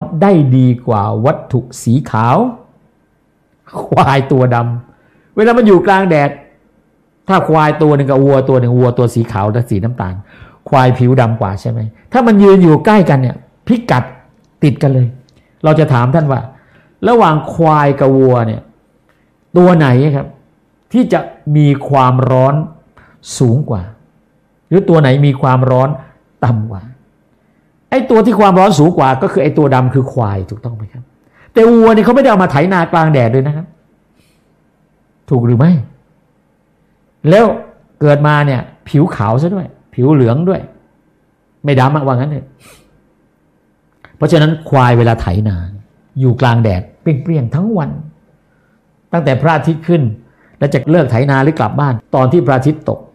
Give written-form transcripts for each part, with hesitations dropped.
ได้ดีกว่าวัตถุสีขาวควายตัวดำเวลามันอยู่กลางแดดถ้าควายตัวหนึ่งกับวัวตัวหนึ่งวัวตัวสีขาวและสีน้ำตาลควายผิวดำกว่าใช่ไหมถ้ามันยืนอยู่ใกล้กันเนี่ยพิกัดติดกันเลยเราจะถามท่านว่าระหว่างควายกับวัวเนี่ยตัวไหนครับที่จะมีความร้อนสูงกว่าหรือตัวไหนมีความร้อนต่ำกว่าไอ้ตัวที่ความร้อนสูงกว่าก็คือไอ้ตัวดำคือควายถูกต้องไหมครับแต่วัวเนี่ยเขาไม่ได้เอามาไถนากลางแดดด้วยนะครับถูกหรือไม่แล้วเกิดมาเนี่ยผิวขาวซะด้วยผิวเหลืองด้วยไม่ดำว่างั้นเลยเพราะฉะนั้นควายเวลาไถนาอยู่กลางแดดเปรี้ยงๆทั้งวันตั้งแต่พระอาทิตย์ขึ้นแล้วจะเลิกไถนาหรือกลับบ้านตอนที่พระอาทิตย์ตก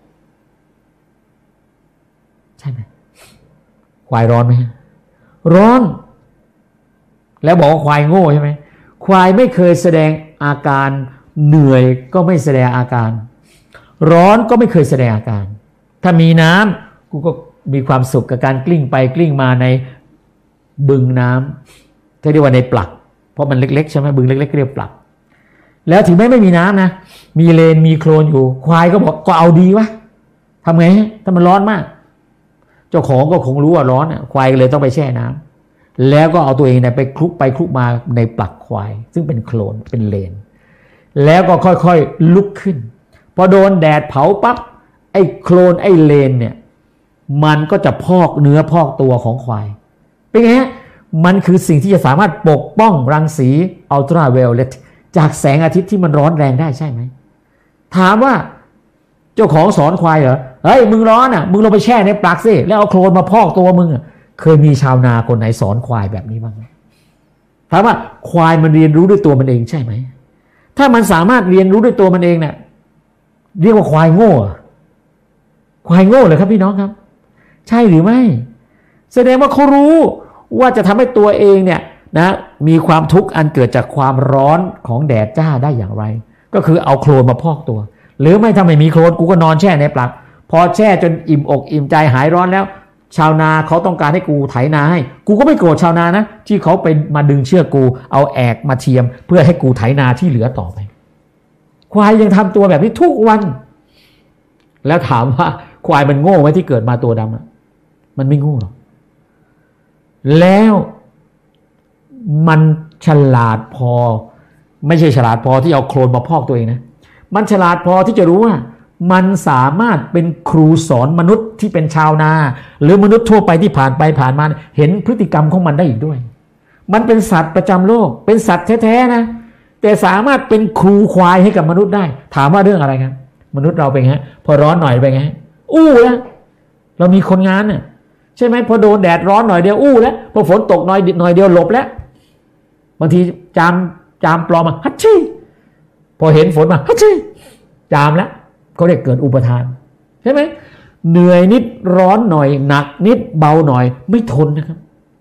ใช่ไหมควายร้อนไหมร้อนแล้วบอกว่าควายโง่ใช่ไหมควายไม่เคยแสดงอาการเหนื่อยก็ไม่แสดงอาการร้อนก็ไม่เคยแสดงอาการถ้ามีน้ำกูก็มีความสุขกับการกลิ้งไปกลิ้งมาในบึงน้ำที่เรียกว่าในปลักเพราะมันเล็กๆใช่ไหมบึงเล็กๆเรียกปลักแล้วถึงแม้ไม่มีน้ำนะมีเลนมีโคลนอยู่ควายก็บอกก็เอาดีวะทำไงถ้ามันร้อนมากเจ้าของก็คงรู้ว่าร้อนควายก็เลยต้องไปแช่น้ำแล้วก็เอาตัวเองไปคลุกไปคลุกมาในปลักควายซึ่งเป็นโคลนเป็นเลนแล้วก็ค่อยๆลุกขึ้นพอโดนแดดเผาปั๊บไอ้โคลนไอ้เลนเนี่ยมันก็จะพอกเนื้อพอกตัวของควายเป็นไงฮะมันคือสิ่งที่จะสามารถปกป้องรังสีอัลตราไวโอเลตจากแสงอาทิตย์ที่มันร้อนแรงได้ใช่ไหมถามว่าเจ้าของสอนควายเหรอเฮ้ยมึงร้อนอ่ะมึงลงไปแช่ในปลักสิแล้วเอาโคลนมาพอกตัวมึงอ่ะเคยมีชาวนาคนไหนสอนควายแบบนี้บ้างถามว่าควายมันเรียนรู้ด้วยตัวมันเองใช่ไหมถ้ามันสามารถเรียนรู้ด้วยตัวมันเองเนี่ยเรียกว่าควายโง่ควายโง่เลยครับพี่น้องครับใช่หรือไม่แสดงว่าเขารู้ว่าจะทำให้ตัวเองเนี่ยนะมีความทุกข์อันเกิดจากความร้อนของแดดจ้าได้อย่างไรก็คือเอาโคลนมาพอกตัวหรือไม่ถ้าไม่มีโคลนกูก็นอนแช่ในปลักพอแช่จนอิ่มอกอิ่มใจหายร้อนแล้วชาวนาเขาต้องการให้กูไถนาให้กูก็ไม่โกรธชาวนานะที่เขาไปมาดึงเชือกกูเอาแอกมาเทียมเพื่อให้กูไถนาที่เหลือต่อไปควายยังทำตัวแบบนี้ทุกวันแล้วถามว่าควายมันโง่ไหมที่เกิดมาตัวดำมันไม่โง่หรอกแล้วมันฉลาดพอไม่ใช่ฉลาดพอที่เอาโคลนมาพอกตัวเองนะมันฉลาดพอที่จะรู้ว่ามันสามารถเป็นครูสอนมนุษย์ที่เป็นชาวนาหรือมนุษย์ทั่วไปที่ผ่านไปผ่านมาเห็นพฤติกรรมของมันได้อีกด้วยมันเป็นสัตว์ประจำโลกเป็นสัตว์แท้ๆนะแต่สามารถเป็นครูควายให้กับมนุษย์ได้ถามว่าเรื่องอะไรครับมนุษย์เราเป็นไงพอร้อนหน่อยเป็นไงอู้แล้วเรามีคนงานน่ะใช่ไหมพอโดนแดดร้อนหน่อยเดียวอู้แล้วพอฝนตกหน่อยเดียวหลบแล้วบางทีจามปลอมมาฮัชชี่พอเห็นฝนมาฮัชชี่จามแล้วเขาเรียกเกิดอุปทานใช่ไหมเหนื่อยนิดร้อนหน่อยหนักนิดเบาหน่อยไม่ทนนะครับ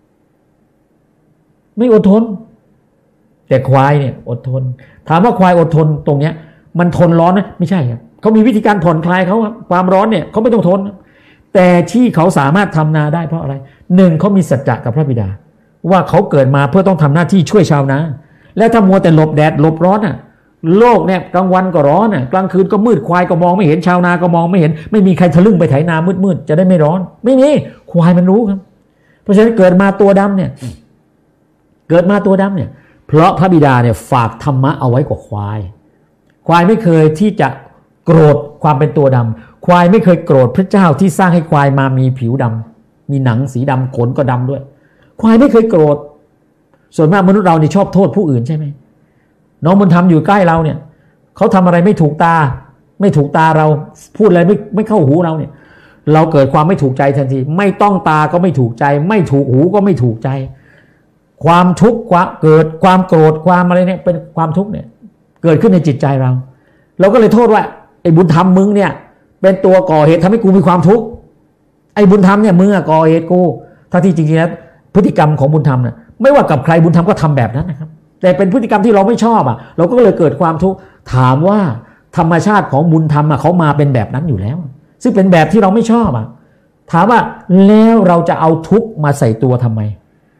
ไม่อดทนแต่ควายเนี่ยอดทนถามว่าควายอดทนตรงเนี้ยมันทนร้อนนะไม่ใช่ครับเขามีวิธีการผ่อนคลายเขาครับความร้อนเนี่ยเขาไม่ต้องทนแต่ที่เขาสามารถทำนาได้เพราะอะไรหนึ่งเขามีสัจจะกับพระบิดาว่าเขาเกิดมาเพื่อต้องทำหน้าที่ช่วยชาวนาและถ้ามัวแต่หลบแดดหลบร้อนอ่ะโลกเนี่ยกลางวันก็ร้อนอ่ะกลางคืนก็มืดควายก็มองไม่เห็นชาวนาก็มองไม่เห็นไม่มีใครทะลึ่งไปไถนามืดๆจะได้ไม่ร้อนไม่มีควายมันรู้ครับเพราะฉะนั้นเกิดมาตัวดำเนี่ยเกิดมาตัวดำเนี่ยเพราะพระบิดาเนี่ยฝากธรรมะเอาไว้กับควายไม่เคยที่จะโกรธความเป็นตัวดำควายไม่เคยโกรธพระเจ้าที่สร้างให้ควายมามีผิวดำมีหนังสีดำขนก็ดำด้วยควายไม่เคยโกรธส่วนมากมนุษย์เราเนี่ยชอบโทษผู้อื่นใช่ไหมน้องบุญธรรมอยู่ใกล้เราเนี่ยเขาทำอะไรไม่ถูกตาเราพูดอะไรไม่เข้าหูเราเนี่ยเราเกิดความไม่ถูกใจทันทีไม่ต้องตาก็ไม่ถูกใจไม่ถูกหูก็ไม่ถูกใจความทุกข์เกิดความโกรธความอะไรเนี่ยเป็นความทุกข์เนี่ยเกิดขึ้นในจิตใจเราก็เลยโทษว่าไอ้บุญธรรมมึงเนี่ยเป็นตัวก่อเหตุทำให้กูมีความทุกข์ไอ้บุญธรรมเนี่ยมึงก่อเหตุกูถ้าที่จริงๆแล้วพฤติกรรมของบุญธรรมเนี่ยไม่ว่ากับใครบุญธรรมก็ทำแบบนั้นนะครับแต่เป็นพฤติกรรมที่เราไม่ชอบเราก็เลยเกิดความทุกข์ถามว่าธรรมชาติของบุญธรรมเขามาเป็นแบบนั้นอยู่แล้วซึ่งเป็นแบบที่เราไม่ชอบถามว่าแล้วเราจะเอาทุกข์มาใส่ตัวทำไม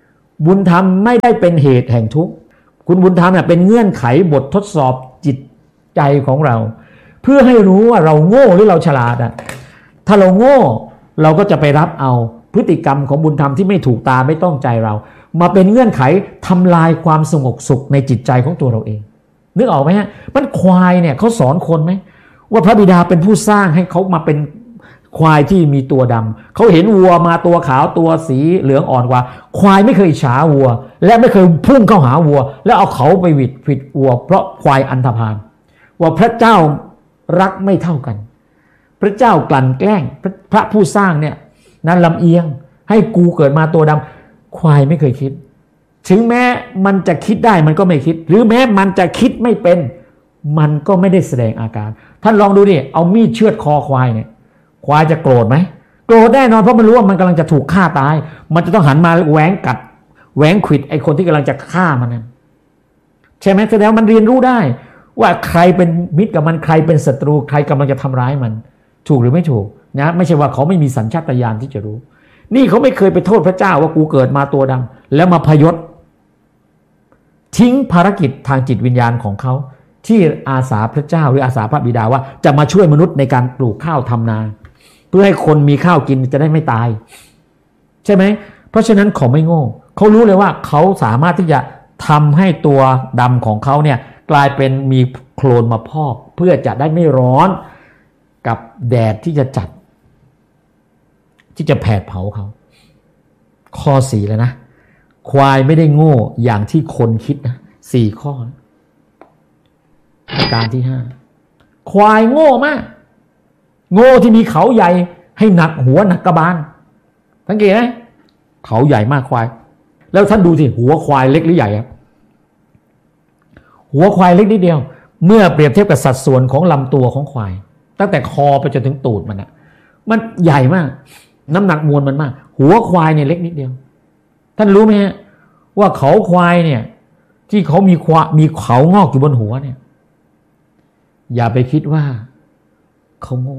บุญธรรมไม่ได้เป็นเหตุแห่งทุกข์คุณบุญธรรมเป็นเงื่อนไขบททดสอบจิตใจของเราเพื่อให้รู้ว่าเราโง่หรือเราฉลาดถ้าเราโง่เราก็จะไปรับเอาพฤติกรรมของบุญธรรมที่ไม่ถูกตาไม่ต้องใจเรามาเป็นเงื่อนไขทำลายความสงบสุขในจิตใจของตัวเราเองนึกออกไหมฮะมันควายเนี่ยเขาสอนคนไหมว่าพระบิดาเป็นผู้สร้างให้เขามาเป็นควายที่มีตัวดำเขาเห็นวัวมาตัวขาวตัวสีเหลืองอ่อนกว่าควายไม่เคยอิจฉาวัวและไม่เคยพุ่งเข้าหาวัวแล้วเอาเขาไปผิดวัวเพราะควายอันธพาลว่าพระเจ้ารักไม่เท่ากันพระเจ้ากลั่นแกล้งพระผู้สร้างเนี่ยนั้นลำเอียงให้กูเกิดมาตัวดำควายไม่เคยคิดถึงแม้มันจะคิดได้มันก็ไม่คิดหรือแม้มันจะคิดไม่เป็นมันก็ไม่ได้แสดงอาการท่านลองดูดิเอามีดเชือดคอควายเนี่ยควายจะโกรธไหมโกรธแน่นอนเพราะมันรู้ว่ามันกำลังจะถูกฆ่าตายมันจะต้องหันมาแหวงกัดแหวงขวิดไอ้คนที่กำลังจะฆ่ามันนั่นใช่ไหมแสดงมันเรียนรู้ได้ว่าใครเป็นมิตรกับมันใครเป็นศัตรูใครกำลังจะทำร้ายมันถูกหรือไม่ถูกนะไม่ใช่ว่าเขาไม่มีสัญชาตญาณที่จะรู้นี่เขาไม่เคยไปโทษพระเจ้าว่ากูเกิดมาตัวดำแล้วมาพยศทิ้งภารกิจทางจิตวิญญาณของเขาที่อาสาพระเจ้าหรืออาสาพระบิดาว่าจะมาช่วยมนุษย์ในการปลูกข้าวทำนาเพื่อให้คนมีข้าวกินจะได้ไม่ตายใช่ไหมเพราะฉะนั้นเขาไม่โง่เขารู้เลยว่าเขาสามารถที่จะทำให้ตัวดำของเขาเนี่ยกลายเป็นมีโคลนมาพอกเพื่อจะได้ไม่ร้อนกับแดดที่จะจัดที่จะแผดเผาเขาข้อ4แล้วนะควายไม่ได้โง่อย่างที่คนคิดนะ4ข้อประการที่5ควายโง่มากโง่ที่มีเขาใหญ่ให้หนักหัวหนักกระบาลสังเกตไหมเขาใหญ่มากควายแล้วท่านดูสิหัวควายเล็กหรือใหญ่ครับหัวควายเล็กนิดเดียวเมื่อเปรียบเทียบกับสัดส่วนของลำตัวของควายตั้งแต่คอไปจนถึงตูดมันมันใหญ่มากน้ำหนักมวลมันมากหัวควายเนี่ยเล็กนิดเดียวท่านรู้ไหมฮะว่าเขาควายเนี่ยที่เขามีเขางอกอยู่บนหัวเนี่ยอย่าไปคิดว่าเขาโง่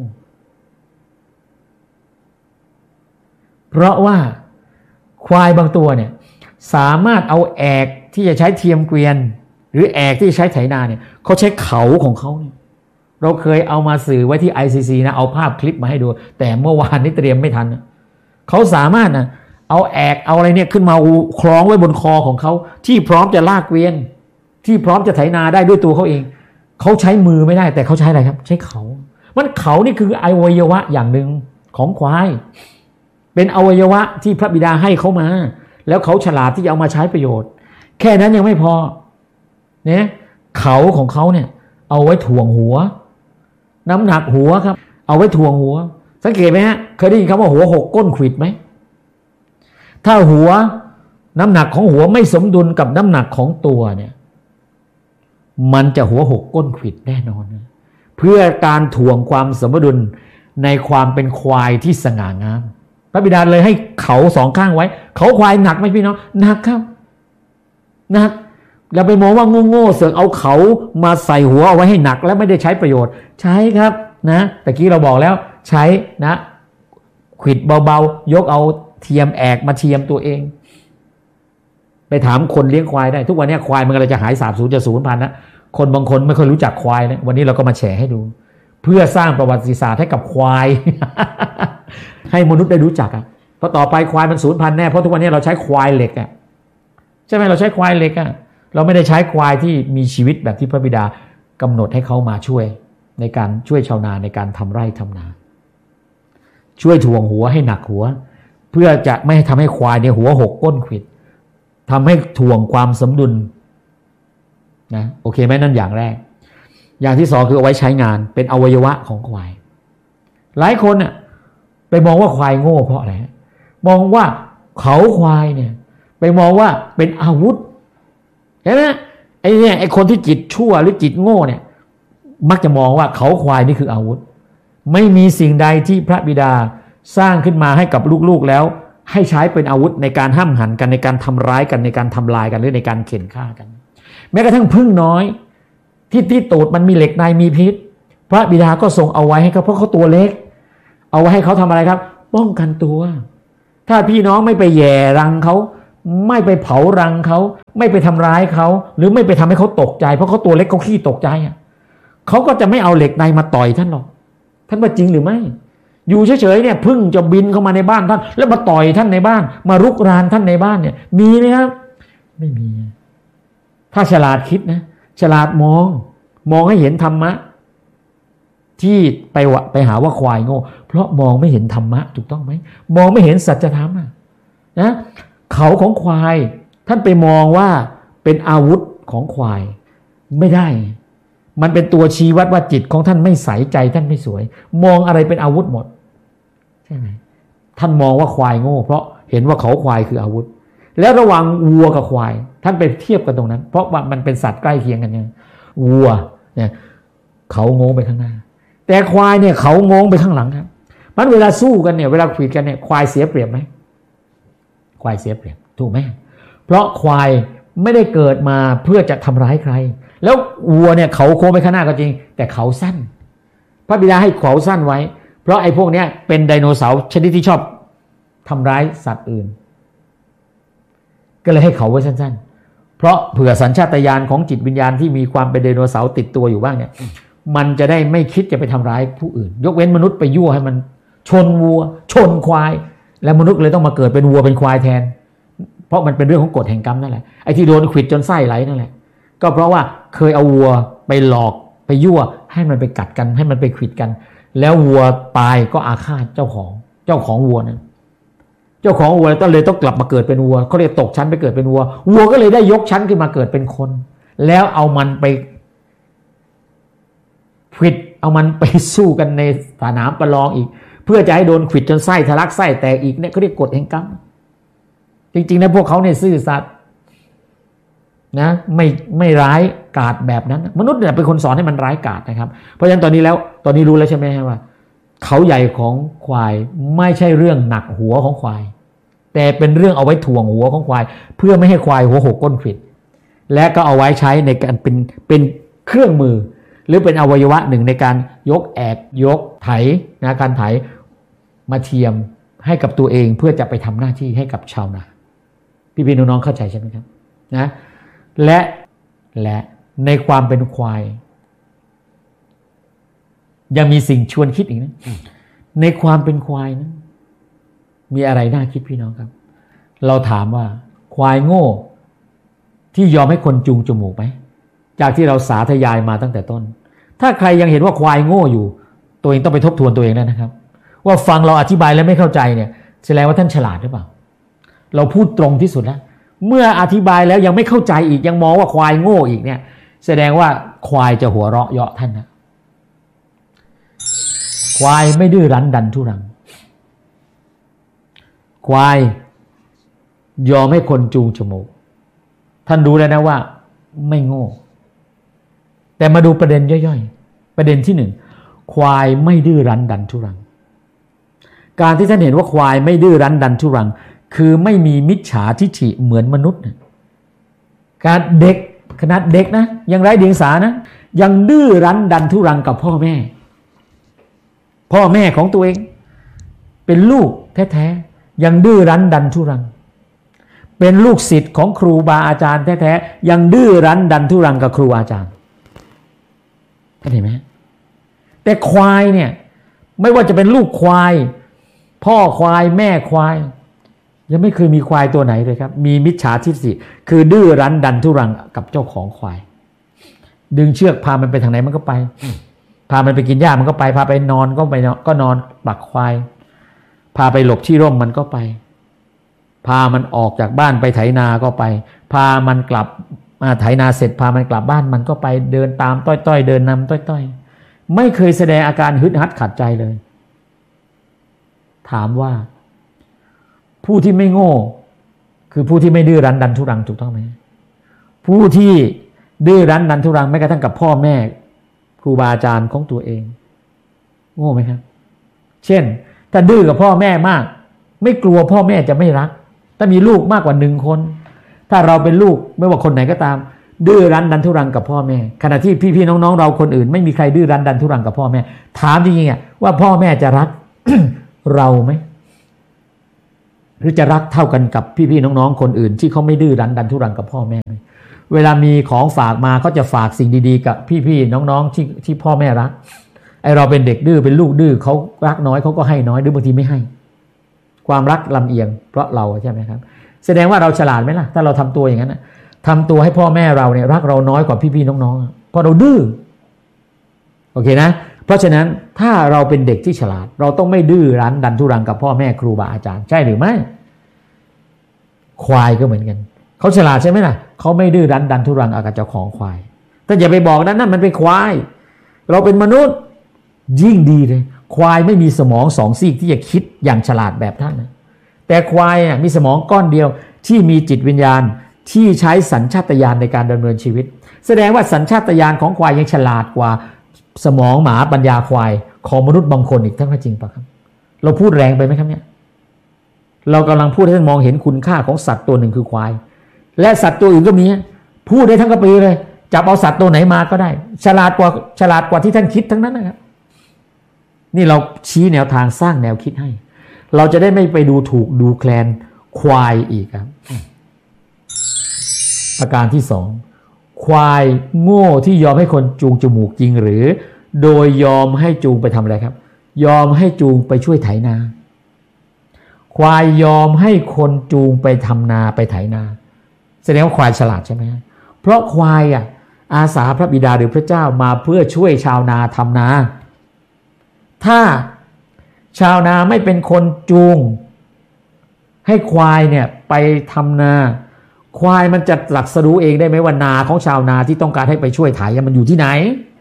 เพราะว่าควายบางตัวเนี่ยสามารถเอาแอกที่จะใช้เทียมเกวียนหรือแอกที่ใช้ไถนาเนี่ยเขาใช้เขาของเขาเนี่ยเราเคยเอามาสื่อไว้ที่ ICC นะเอาภาพคลิปมาให้ดูแต่เมื่อวานนี้เตรียมไม่ทันเขาสามารถนะเอาแอกเอาอะไรเนี่ยขึ้นมาคล้องไว้บนคอของเขาที่พร้อมจะลากเกวียนที่พร้อมจะไถนาได้ด้วยตัวเขาเองเขาใช้มือไม่ได้แต่เขาใช้อะไรครับใช้เขามันเขานี่คืออวัยวะอย่างหนึ่งของควายเป็นอวัยวะที่พระบิดาให้เขามาแล้วเขาฉลาดที่จะเอามาใช้ประโยชน์แค่นั้นยังไม่พอเนี่ยเขาของเขาเนี่ยเอาไว้ถ่วงหัวน้ำหนักหัวครับเอาไว้ถ่วงหัวสังเกตไหมฮะเคยได้ยินคำว่าหัวหกก้นขวิดไหมถ้าหัวน้ำหนักของหัวไม่สมดุลกับน้ำหนักของตัวเนี่ยมันจะหัวหกก้นขวิดแน่นอนเพื่อการถ่วงความสมดุลในความเป็นควายที่สง่างามพระบิดาเลยให้เขาสองข้างไว้เขาควายหนักไหมพี่น้องหนักครับหนักอย่าไปมองว่าโง่ๆเสือกเอาเขามาใส่หัวเอาไว้ให้หนักแล้วไม่ได้ใช้ประโยชน์ใช้ครับนะตะกี้เราบอกแล้วใช้นะขวิดเบาๆยกเอาเทียมแอกมาเทียมตัวเองไปถามคนเลี้ยงควายได้ทุกวันนี้ควายมันกำลังจะหายสาบสูญจะสูญพันธุ์นะคนบางคนไม่ค่อยรู้จักควายนะวันนี้เราก็มาแชร์ให้ดูเพื่อสร้างประวัติศาสตร์ให้กับควาย ให้มนุษย์ได้รู้จักเพราะต่อไปควายมันสูญพันธุ์แน่เพราะทุกวันนี้เราใช้ควายเหล็กใช่ไหมเราใช้ควายเหล็กเราไม่ได้ใช้ควายที่มีชีวิตแบบที่พระบิดากำหนดให้เขามาช่วยในการช่วยชาวนาในการทำไร่ทำนาช่วยถ่วงหัวให้หนักหัวเพื่อจะไม่ทำให้ควายในหัวหกก้นขวิดทำให้ถ่วงความสมดุลนะโอเคไหมนั่นอย่างแรกอย่างที่สองคือเอาไว้ใช้งานเป็นอวัยวะของควายหลายคนไปมองว่าควายโง่เพราะอะไรมองว่าเขาควายเนี่ยไปมองว่าเป็นอาวุธเห็นไหมไอ้เนี่ยไอ้คนที่จิตชั่วหรือจิตโง่เนี่ยมักจะมองว่าเขาควายนี่คืออาวุธไม่มีสิ่งใดที่พระบิดาสร้างขึ้นมาให้กับลูกๆแล้วให้ใช้เป็นอาวุธในการห้ามหันกันในการทำร้ายกันในการทำลายกันหรือในการเข็นฆ่ากันแม้กระทั่งผึ้งน้อยที่ตูดมันมีเหล็กในมีพิษพระบิดาก็ทรงเอาไว้ให้เขาเพราะเขาตัวเล็กเอาไว้ให้เขาทำอะไรครับป้องกันตัวถ้าพี่น้องไม่ไปแย่รังเขาไม่ไปเผารังเขาไม่ไปทำร้ายเขาหรือไม่ไปทำให้เขาตกใจเพราะเขาตัวเล็กเขาขี้ตกใจอ่ะเขาก็จะไม่เอาเหล็กในมาต่อยท่านหรอกท่านว่าจริงหรือไม่อยู่เฉยๆเนี่ยพึ่งจะบินเข้ามาในบ้านท่านแล้วมาต่อยท่านในบ้านมารุกรานท่านในบ้านเนี่ยมีไหมครับไม่มีถ้าฉลาดคิดนะฉลาดมองให้เห็นธรรมะที่ไปหาว่าควายโง่เพราะมองไม่เห็นธรรมะถูกต้องไหมมองไม่เห็นสัจธรรมนะเขาของควายท่านไปมองว่าเป็นอาวุธของควายไม่ได้มันเป็นตัวชี้วัดว่าจิตของท่านไม่ใสใจท่านไม่สวยมองอะไรเป็นอาวุธหมดใช่ไหมท่านมองว่าควายโง่เพราะเห็นว่าเขาควายคืออาวุธแล้วระหว่างวัวกับควายท่านไปเทียบกันตรงนั้นเพราะว่ามันเป็นสัตว์ใกล้เคียงกันไงวัวเนี่ยเขาโง่ไปข้างหน้าแต่ควายเนี่ยเขาโง่ไปข้างหลังครับมันเวลาสู้กันเนี่ยเวลาขีดกันเนี่ยควายเสียเปรียบไหมควายเสียเปรียบถูกไหมเพราะควายไม่ได้เกิดมาเพื่อจะทำร้ายใครแล้ววัวเนี่ยเขาโค้งไปข้างหน้าก็จริงแต่เขาสั้นพระบิดาให้เขาสั้นไว้เพราะไอ้พวกเนี้ยเป็นไดโนเสาร์ชนิดที่ชอบทำร้ายสัตว์อื่นก็เลยให้เขาไว้สั้นๆเพราะเผื่อสัญชาตญาณของจิตวิญญาณที่มีความเป็นไดโนเสาร์ติดตัวอยู่บ้างเนี่ยมันจะได้ไม่คิดจะไปทำร้ายผู้อื่นยกเว้นมนุษย์ไปยั่วให้มันชนวัวชนควายแล้วมนุษย์เลยต้องมาเกิดเป็นวัวเป็นควายแทนเพราะมันเป็นเรื่องของกฎแห่งกรรมนั่นแหละไอ้ที่โดนขวิดจนไส้ไหลนั่นแหละก็เพราะว่าเคยเอาวัวไปหลอกไปยั่วให้มันไปกัดกันให้มันไปขวิดกันแล้ววัวตายก็อาฆาตเจ้าของวัวนั้นเจ้าของวัวก็เลยต้องกลับมาเกิดเป็นวัวเขาเรียกตกชั้นไปเกิดเป็นวัวก็เลยได้ยกชั้นขึ้นมาเกิดเป็นคนแล้วเอามันไปขวิดเอามันไปสู้กันในสนามประลองอีกเพื่อจะให้โดนขวิดจนไส้ทะลักไส้แตกอีกเนี่ยเขาเรียกกฎแห่งกรรมจริงๆนะพวกเขาเนี่ยซื่อสัตย์นะไม่ร้ายกาจแบบนั้นมนุษย์เนี่ยเป็นคนสอนให้มันร้ายกาจนะครับเพราะฉะนั้นตอนนี้รู้แล้วใช่ไหมว่าเขาใหญ่ของควายไม่ใช่เรื่องหนักหัวของควายแต่เป็นเรื่องเอาไว้ถ่วงหัวของควายเพื่อไม่ให้ควายหัวหกก้นขวิดและก็เอาไว้ใช้ในการเป็นเครื่องมือหรือเป็นอวัยวะหนึ่งในการยกแอกยกไถนะการไถมาเทียมให้กับตัวเองเพื่อจะไปทำหน้าที่ให้กับชาวนาพี่ๆน้องๆเข้าใจใช่ไหมครับนะและในความเป็นควายยังมีสิ่งชวนคิดอีกนะในความเป็นควายนะมีอะไรน่าคิดพี่น้องครับเราถามว่าควายโง่ที่ยอมให้คนจูงจมูกไหมจากที่เราสาธยายมาตั้งแต่ต้นถ้าใครยังเห็นว่าควายโง่อยู่ตัวเองต้องไปทบทวนตัวเองนะครับว่าฟังเราอธิบายแล้วไม่เข้าใจเนี่ยแสดงว่าท่านฉลาดหรือเปล่าเราพูดตรงที่สุดแล้วเมื่ออธิบายแล้วยังไม่เข้าใจอีกยังมองว่าควายโง่อีกเนี่ยแสดงว่าควายจะหัวเราะเยาะท่านนะควายไม่ดื้อรั้นดันทุรังควายยอมให้คนจูงจมูกท่านรู้แล้วนะว่าไม่โง่แต่มาดูประเด็นย่อยๆประเด็นที่หนึ่งควายไม่ดื้อรั้นดันทุรังการที่ท่านเห็นว่าควายไม่ดื้อรั้นดันทุรังคือไม่มีมิจฉาทิฐิเหมือนมนุษย์นะการเด็กขนาดเด็กนะยังไร้เดียงสานะยังดื้อรั้นดันทุรังกับพ่อแม่ของตัวเองเป็นลูกแท้ๆยังดื้อรั้นดันทุรังเป็นลูกศิษย์ของครูบาอาจารย์แท้ๆยังดื้อรั้นดันทุรังกับครูอาจารย์เห็นไหมแต่ควายเนี่ยไม่ว่าจะเป็นลูกควายพ่อควายแม่ควายยังไม่เคยมีควายตัวไหนเลยครับมีมิจฉาทิฏฐิคือดื้อรั้นดันทุรังกับเจ้าของควายดึงเชือกพามันไปทางไหนมันก็ไปพามันไปกินหญ้ามันก็ไปพาไปนอนก็นอนปักควายพาไปหลบที่ร่มมันก็ไปพามันออกจากบ้านไปไถนาก็ไปพามันกลับมาไถนาเสร็จพามันกลับบ้านมันก็ไปเดินตามต้อยๆเดินนำต้อยๆไม่เคยแสดงอาการฮึดฮัดขัดใจเลยถามว่าผู้ที่ไม่โง่คือผู้ที่ไม่ดื้อรั้นดันทุรังถูกต้องไหมผู้ที่ดื้อรั้นดันทุรังแม้กระทั่งกับพ่อแม่ครูบาอาจารย์ของตัวเองโง่ไหมครับเช่นถ้าดื้อกับพ่อแม่มากไม่กลัวพ่อแม่จะไม่รักถ้ามีลูกมากกว่า1คนถ้าเราเป็นลูกไม่ว่าคนไหนก็ตามดื้อรั้นดันทุรังกับพ่อแม่ขณะที่พี่ๆน้องๆเราคนอื่นไม่มีใครดื้อรั้นดันทุรังกับพ่อแม่ถามจริงๆว่าพ่อแม่จะรัก เราไหมหรือจะรักเท่ากันกับพี่ๆน้องๆคนอื่นที่เขาไม่ดื้อรั้นดันทุรังกับพ่อแม่เวลามีของฝากมาเขาจะฝากสิ่งดีๆกับพี่ๆน้องๆที่พ่อแม่รักไอเราเป็นเด็กดื้อเป็นลูกดื้อเขารักน้อยเขาก็ให้น้อยหรือบางทีไม่ให้ความรักลำเอียงเพราะเราใช่ไหมครับแสดงว่าเราฉลาดไหมล่ะถ้าเราทำตัวอย่างนั้นนะทำตัวให้พ่อแม่เราเนี่ยรักเราน้อยกว่าพี่ๆน้องๆเพราะเราดื้อโอเคนะเพราะฉะนั้นถ้าเราเป็นเด็กที่ฉลาดเราต้องไม่ดื้อรั้นดันทุรังกับพ่อแม่ครูบาอาจารย์ใช่หรือไม่ควายก็เหมือนกันเขาฉลาดใช่ไหมล่ะเขาไม่ดื้อรั้นดันทุรังกับเจ้าของควายท่านอย่าไปบอกนั่นมันเป็นควายเราเป็นมนุษย์ยิ่งดีเลยควายไม่มีสมองสองซีกที่จะคิดอย่างฉลาดแบบท่านนะแต่ควายมีสมองก้อนเดียวที่มีจิตวิญญาณที่ใช้สัญชาตญาณในการดำเนินชีวิตแสดงว่าสัญชาตญาณของควายยังฉลาดกว่าสมองหมาปัญญาควายของมนุษย์บางคนอีกทั้งจริงปะครับเราพูดแรงไปไหมครับเนี่ยเรากำลังพูดให้ท่านมองเห็นคุณค่าของสัตว์ตัวหนึ่งคือควายและสัตว์ตัวอื่นก็มีพูดได้ทั้งกระปีเลยจับเอาสัตว์ตัวไหนมาก็ได้ฉลาดกว่าที่ท่านคิดทั้งนั้นนะครับนี่เราชี้แนวทางสร้างแนวคิดให้เราจะได้ไม่ไปดูถูกดูแคลนควายอีกครับประการที่สองควายโง่ที่ยอมให้คนจูงจมูกจริงหรือโดยยอมให้จูงไปทำอะไรครับยอมให้จูงไปช่วยไถนาควายยอมให้คนจูงไปทำนาไปไถนาแสดงว่าควายฉลาดใช่ไหมเพราะควายอาสาพระบิดาหรือพระเจ้ามาเพื่อช่วยชาวนาทำนาถ้าชาวนาไม่เป็นคนจูงให้ควายเนี่ยไปทำนาควายมันจะตรัสรู้เองได้ไหมว่านาของชาวนาที่ต้องการให้ไปช่วยไถมันอยู่ที่ไหน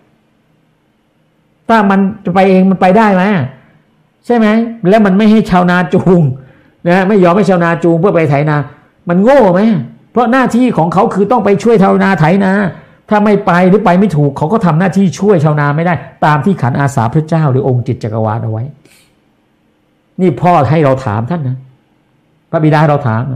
ถ้ามันจะไปเองมันไปได้ไหมใช่ไหมแล้วมันไม่ให้ชาวนาจูงนะไม่ยอมให้ชาวนาจูงเพื่อไปไถนามันโง่ไหมเพราะหน้าที่ของเขาคือต้องไปช่วยชาวนาไถนาถ้าไม่ไปหรือไปไม่ถูกเขาก็ทำหน้าที่ช่วยชาวนาไม่ได้ตามที่ขันอาสาพระเจ้าหรือองค์จิตจักรวาลเอาไว้นี่พ่อให้เราถามท่านนะพระบิดาให้เราถามนะ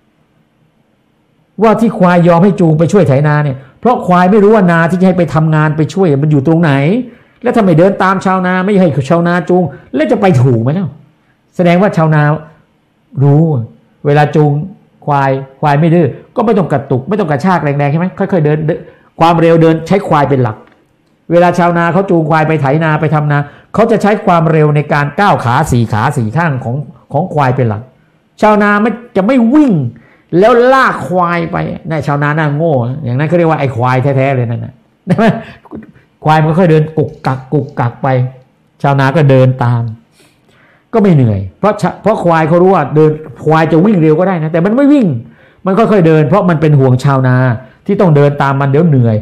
ว่าที่ควายยอมให้จูงไปช่วยไถนาเนี่ยเพราะควายไม่รู้ว่านาที่จะให้ไปทำงานไปช่วยมันอยู่ตรงไหนแล้วทำไมเดินตามชาวนาไม่ให้ชาวนาจูงแล้วจะไปถูกไหมเนาะแสดงว่าชาวนารู้เวลาจูงควายไม่ดื้อก็ไม่ต้องกระตุกไม่ต้องกระชากแรงๆใช่ไหมค่อยๆเดินความเร็วเดินใช้ควายเป็นหลักเวลาชาวนาเขาจูงควายไปไถนาไปทำนาเขาจะใช้ความเร็วในการก้าวขาสี่ข้างของควายเป็นหลักชาวนาจะไม่วิ่งแล้วลากควายไปนี่ชาวนาหน้าโง่อย่างนั้นเขาเรียกว่าไอ้ควายแท้ๆเลยนั่นนะได้ไหมควายมันค่อยเดินกุกกักไปชาวนาก็เดินตามก็ไม่เหนื่อยเพราะควายเขารู้ว่าเดินควายจะวิ่งเร็วก็ได้นะแต่มันไม่วิ่งมันค่อยๆเดินเพราะมันเป็นห่วงชาวนาที่ต้องเดินตามมันเดี๋ยวเหนื่อย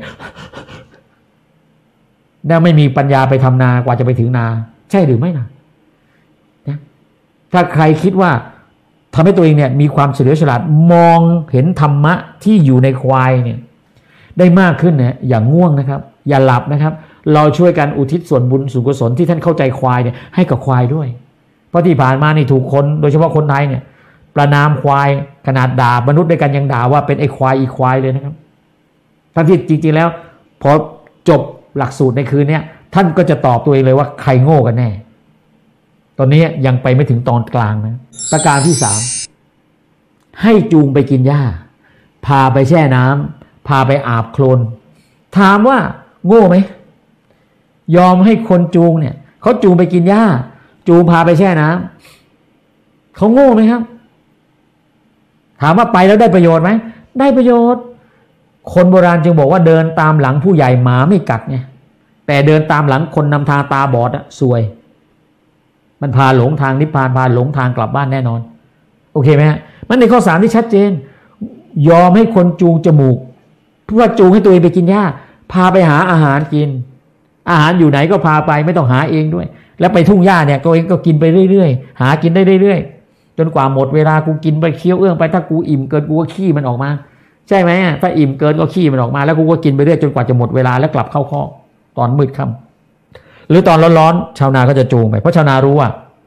แล้วไม่มีปัญญาไปทำนากว่าจะไปถึงนาใช่หรือไม่นะถ้าใครคิดว่าทำให้ตัวเองเนี่ยมีความเฉลียวฉลาดมองเห็นธรรมะที่อยู่ในควายเนี่ยได้มากขึ้นเนี่ยอย่างง่วงนะครับอย่าหลับนะครับเราช่วยกันอุทิศส่วนบุญส่วนกุศลที่ท่านเข้าใจควายเนี่ยให้กับควายด้วยเพราะที่ผ่านมานี่ถูกคนโดยเฉพาะคนไทยเนี่ยประนามควายขนาดด่ามนุษย์ด้วยกันยังด่าว่าเป็นไอ้ควายอีควายเลยนะครับทั้งที่จริงๆแล้วพอจบหลักสูตรในคืนนี้ท่านก็จะตอบตัวเองเลยว่าใครโง่กันแน่ตอนนี้ยังไปไม่ถึงตอนกลางนะประการที่สามให้จูงไปกินหญ้าพาไปแช่น้ำพาไปอาบโคลนถามว่าโง่ไหมยอมให้คนจูงเนี่ยเขาจูงไปกินหญ้าจูงพาไปแช่น้ำเขาโง่ไหมครับถามว่าไปแล้วได้ประโยชน์ไหมได้ประโยชน์คนโบราณจึงบอกว่าเดินตามหลังผู้ใหญ่หมาไม่กัดไงแต่เดินตามหลังคนนำทางตาบอดซวยมันพาหลงทางนิพพานพาหลงทางกลับบ้านแน่นอนโอเคไหมฮะมันในข้อสามที่ชัดเจนยอมให้คนจูงจมูกเพื่อจูงให้ตัวเองไปกินหญ้าพาไปหาอาหารกินอาหารอยู่ไหนก็พาไปไม่ต้องหาเองด้วยแล้วไปทุ่งหญ้าเนี่ยตัวเองก็กินไปเรื่อยๆหากินได้เรื่อยๆจนกว่าหมดเวลากูกินไปเคี้ยวเอื้องไปถ้ากูอิ่มเกินกูก็ขี้มันออกมาใช่ไหมถ้าอิ่มเกินก็ขี้มันออกมาแล้วกูก็กินไปเรื่อยจนกว่าจะหมดเวลาแล้วกลับเข้าคอกตอนมืดค่ำหรือตอนร้อนๆชาวนาก็จะจูงไปเพราะชาวนารู้ว่า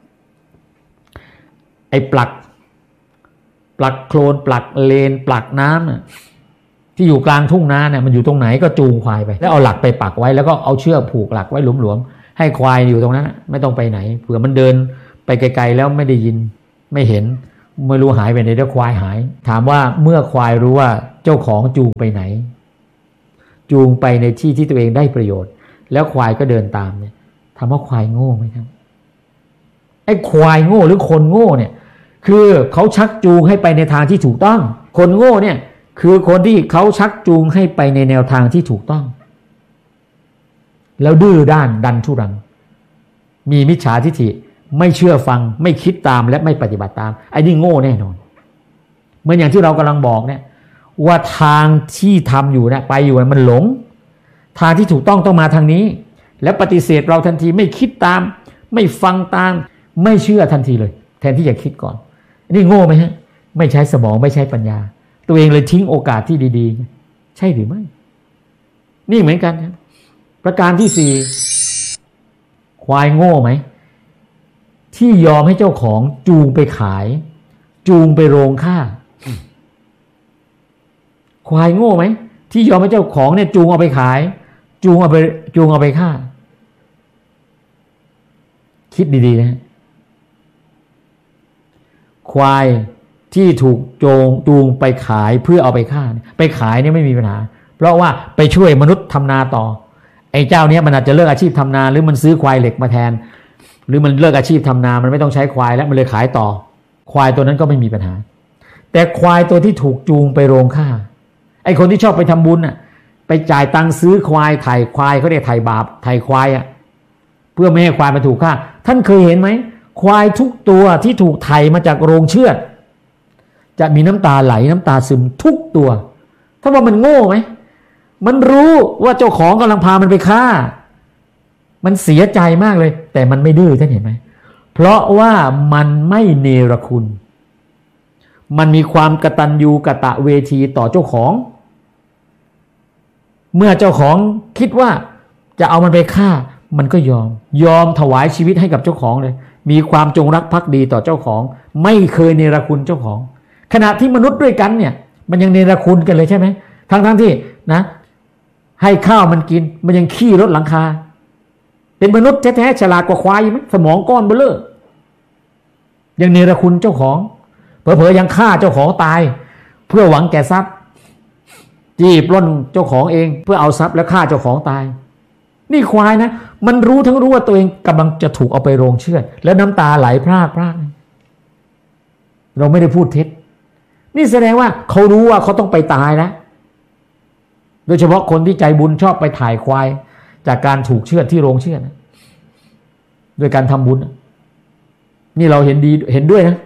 ไอ้ปลักโคลนปลักเลนปลักน้ำที่อยู่กลางทุ่งนาเนี่ยมันอยู่ตรงไหนก็จูงควายไปแล้วเอาหลักไปปักไว้แล้วก็เอาเชือกผูกหลักไว้หลวมๆให้ควายอยู่ตรงนั้นไม่ต้องไปไหนเผื่อมันเดินไปไกลๆแล้วไม่ได้ยินไม่เห็นไม่รู้หายไปไหนแล้วควายหายถามว่าเมื่อควายรู้ว่าเจ้าของจูงไปไหนจูงไปในที่ที่ตัวเองได้ประโยชน์แล้วควายก็เดินตามเนี่ยถามว่าควายโง่ไหมครับไอ้ควายโง่หรือคนโง่เนี่ยคือเขาชักจูงให้ไปในทางที่ถูกต้องคนโง่เนี่ยคือคนที่เขาชักจูงให้ไปในแนวทางที่ถูกต้องแล้วดื้อด้านดันทุรังมีมิจฉาทิฏฐิไม่เชื่อฟังไม่คิดตามและไม่ปฏิบัติตามไอ้นี่โง่แน่นอนเหมือนอย่างที่เรากำลังบอกเนี่ยว่าทางที่ทำอยู่เนี่ยไปอยู่มันหลงทางที่ถูกต้องมาทางนี้แล้วปฏิเสธเราทันทีไม่คิดตามไม่ฟังตามไม่เชื่อทันทีเลยแทนที่จะคิดก่อนนี่โง่ไหมฮะไม่ใช้สมองไม่ใช้ปัญญาตัวเองเลยทิ้งโอกาสที่ดีๆใช่หรือไม่นี่เหมือนกันครับประการที่สี่ควายโง่ไหมที่ยอมให้เจ้าของจูงไปขายจูงไปโรงฆ่าควายโง่ไหมที่ยอมให้เจ้าของเนี่ยจูงเอาไปขายจูงเอาไปฆ่าคิดดีๆนะควายที่ถูกจูงไปขายเพื่อเอาไปฆ่าไปขายเนี่ยไม่มีปัญหาเพราะว่าไปช่วยมนุษย์ทำนาต่อไอ้เจ้าเนี้ยมันอาจจะเลิกอาชีพทำนาหรือมันซื้อควายเหล็กมาแทนหรือมันเลิกอาชีพทำนามันไม่ต้องใช้ควายแล้วมันเลยขายต่อควายตัวนั้นก็ไม่มีปัญหาแต่ควายตัวที่ถูกจูงไปโรงฆ่าไอ้คนที่ชอบไปทำบุญน่ะไปจ่ายตังค์ซื้อควายไถ่ควายเขาเรียกไถ่บาปไถ่ควายอ่ะเพื่อไม่ให้ควายมาถูกฆ่าท่านเคยเห็นไหมควายทุกตัวที่ถูกไถ่มาจากโรงเชือดจะมีน้ำตาไหลน้ำตาซึมทุกตัวถ้าว่ามันโง่ไหมมันรู้ว่าเจ้าของกำลังพามันไปฆ่ามันเสียใจมากเลยแต่มันไม่ดื้อท่านเห็นไหมเพราะว่ามันไม่เนรคุณมันมีความกตัญญูกตเวทีต่อเจ้าของเมื่อเจ้าของคิดว่าจะเอามันไปฆ่ามันก็ยอมถวายชีวิตให้กับเจ้าของเลยมีความจงรักภักดีต่อเจ้าของไม่เคยเนรคุณเจ้าของขณะที่มนุษย์ด้วยกันเนี่ยมันยังเนรคุณกันเลยใช่ไหมทั้งที่นะให้ข้าวมันกินมันยังขี้รถหลังคาเป็นมนุษย์แท้ๆฉลาดกว่าควายมั้ยสมองก้อนเบ้อเร่อยังเนรคุณเจ้าของเผลอๆยังฆ่าเจ้าของตายเพื่อหวังแก่ทรัพย์จี้ปล้นเจ้าของเองเพื่อเอาทรัพย์แล้วฆ่าเจ้าของตายนี่ควายนะมันรู้ว่าตัวเองกำลังจะถูกเอาไปโรงเชือดแล้วน้ำตาไหลพรากเราไม่ได้พูดเท็จนี่แสดงว่าเขารู้ว่าเขาต้องไปตายแล้วโดยเฉพาะคนที่ใจบุญชอบไปถ่ายควายจากการถูกเชือดที่โรงเชือดนะโดยการทำบุญนี่เราเห็นดีเห็นด้วยนะ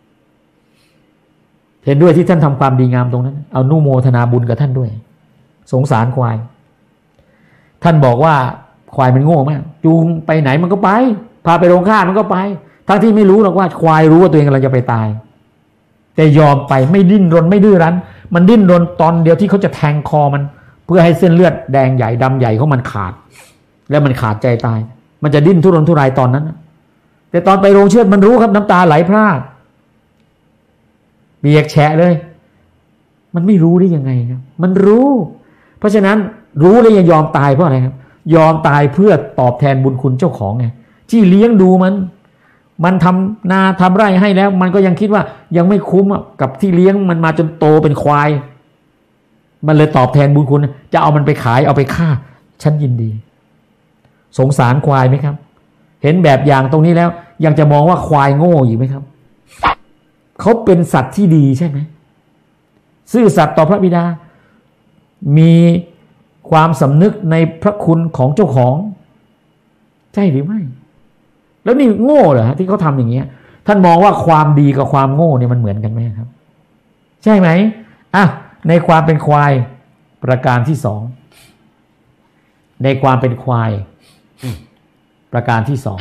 เห็นด้วยที่ท่านทำความดีงามตรงนั้นเอานุโมทนาบุญกับท่านด้วยสงสารควายท่านบอกว่าควายมันโง่มากจูงไปไหนมันก็ไปพาไปโรงฆ่ามันก็ไปทั้งที่ไม่รู้หรอกว่าควายรู้ว่าตัวเองกำลังจะไปตายแต่ยอมไปไม่ดิ้นรนไม่ดื้อรั้นมันดิ้นรนตอนเดียวที่เขาจะแทงคอมันเพื่อให้เส้นเลือดแดงใหญ่ดำใหญ่ของมันขาดแล้วมันขาดใจตายมันจะดิ้นทุรนทุรายตอนนั้นแต่ตอนไปโรงเชือดมันรู้ครับน้ำตาไหลพรากเปียกแฉะเลยมันไม่รู้ได้ยังไงครับมันรู้เพราะฉะนั้นรู้แล้วยังยอมตายเพราะอะไรครับยอมตายเพื่อตอบแทนบุญคุณเจ้าของไงที่เลี้ยงดูมันทำนาทำไร่ให้แล้วมันก็ยังคิดว่ายังไม่คุ้มกับที่เลี้ยงมันมาจนโตเป็นควายมันเลยตอบแทนบุญคุณจะเอามันไปขายเอาไปฆ่าฉันยินดีสงสารควายไหมครับเห็นแบบอย่างตรงนี้แล้วยังจะมองว่าควายโง่อยู่ไหมครับเขาเป็นสัตว์ที่ดีใช่ไหมซื่อสัตย์ต่อพระบิดามีความสำนึกในพระคุณของเจ้าของใช่หรือไม่แล้วนี่โง่เหรอที่เขาทำอย่างเงี้ยท่านมองว่าความดีกับความโง่เนี่ยมันเหมือนกันไหมครับใช่ไหมในความเป็นควายประการที่สองในความเป็นควายประการที่สอง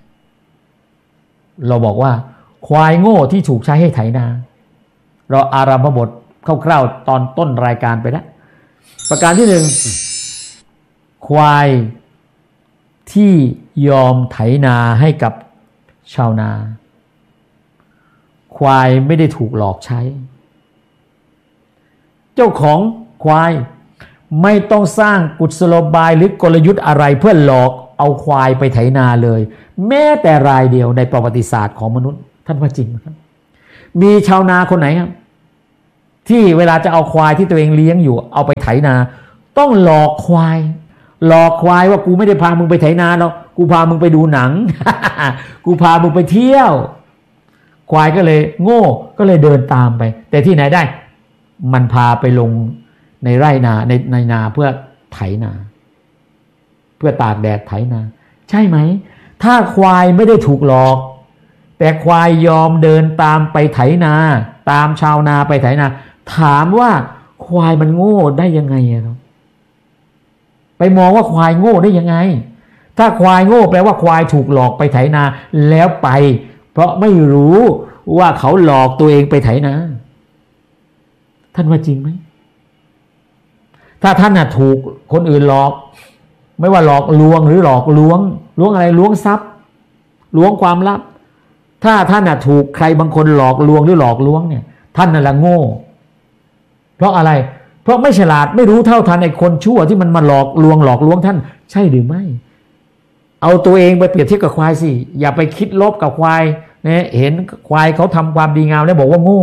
เราบอกว่าควายโง่ที่ถูกใช้ให้ไถนาเราอารัมภบทคร่าวๆตอนต้นรายการไปแล้วประการที่หนึ่งควายที่ยอมไถนาให้กับชาวนาควายไม่ได้ถูกหลอกใช้เจ้าของควายไม่ต้องสร้างกุศโลบายหรือกลยุทธ์อะไรเพื่อหลอกเอาควายไปไถนาเลยแม้แต่รายเดียวในประวัติศาสตร์ของมนุษย์ท่านว่าจริงไหมครับมีชาวนาคนไหนครับที่เวลาจะเอาควายที่ตัวเองเลี้ยงอยู่เอาไปไถนาต้องหลอกควายว่ากูไม่ได้พามึงไปไถนาหรอกกูพามึงไปดูหนัง กูพามึงไปเที่ยวควายก็เลยโง่ก็เลยเดินตามไปแต่ที่ไหนได้มันพาไปลงในไร่นาในนาเพื่อไถนาเพื่อตากแดดไถนาใช่ไหมถ้าควายไม่ได้ถูกหลอกแต่ควายยอมเดินตามไปไถนาตามชาวนาไปไถนาถามว่าควายมันโง่ได้ยังไงครับไปมองว่าควายโง่ได้ยังไงถ้าควายโง่แปลว่าควายถูกหลอกไปไถนาแล้วไปเพราะไม่รู้ว่าเขาหลอกตัวเองไปไถนาท่านว่าจริงไหมถ้าท่านน่ะถูกคนอื่นหลอกไม่ว่าหลอกลวงหรือหลอกล้วงอะไรล้วงทรัพย์ล้วงความลับถ้าท่านน่ะถูกใครบางคนหลอกลวงหรือหลอกล้วงเนี่ยท่านน่ะละโง่เพราะอะไรเพราะไม่ฉลาดไม่รู้เท่าทันไอ้คนชั่วที่มันมาหลอกลวงท่านใช่หรือไม่เอาตัวเองไปเปรียบเทียบกับควายสิอย่าไปคิดลบกับควายนะเห็นควายเขาทำความดีงามแล้วบอกว่าโง่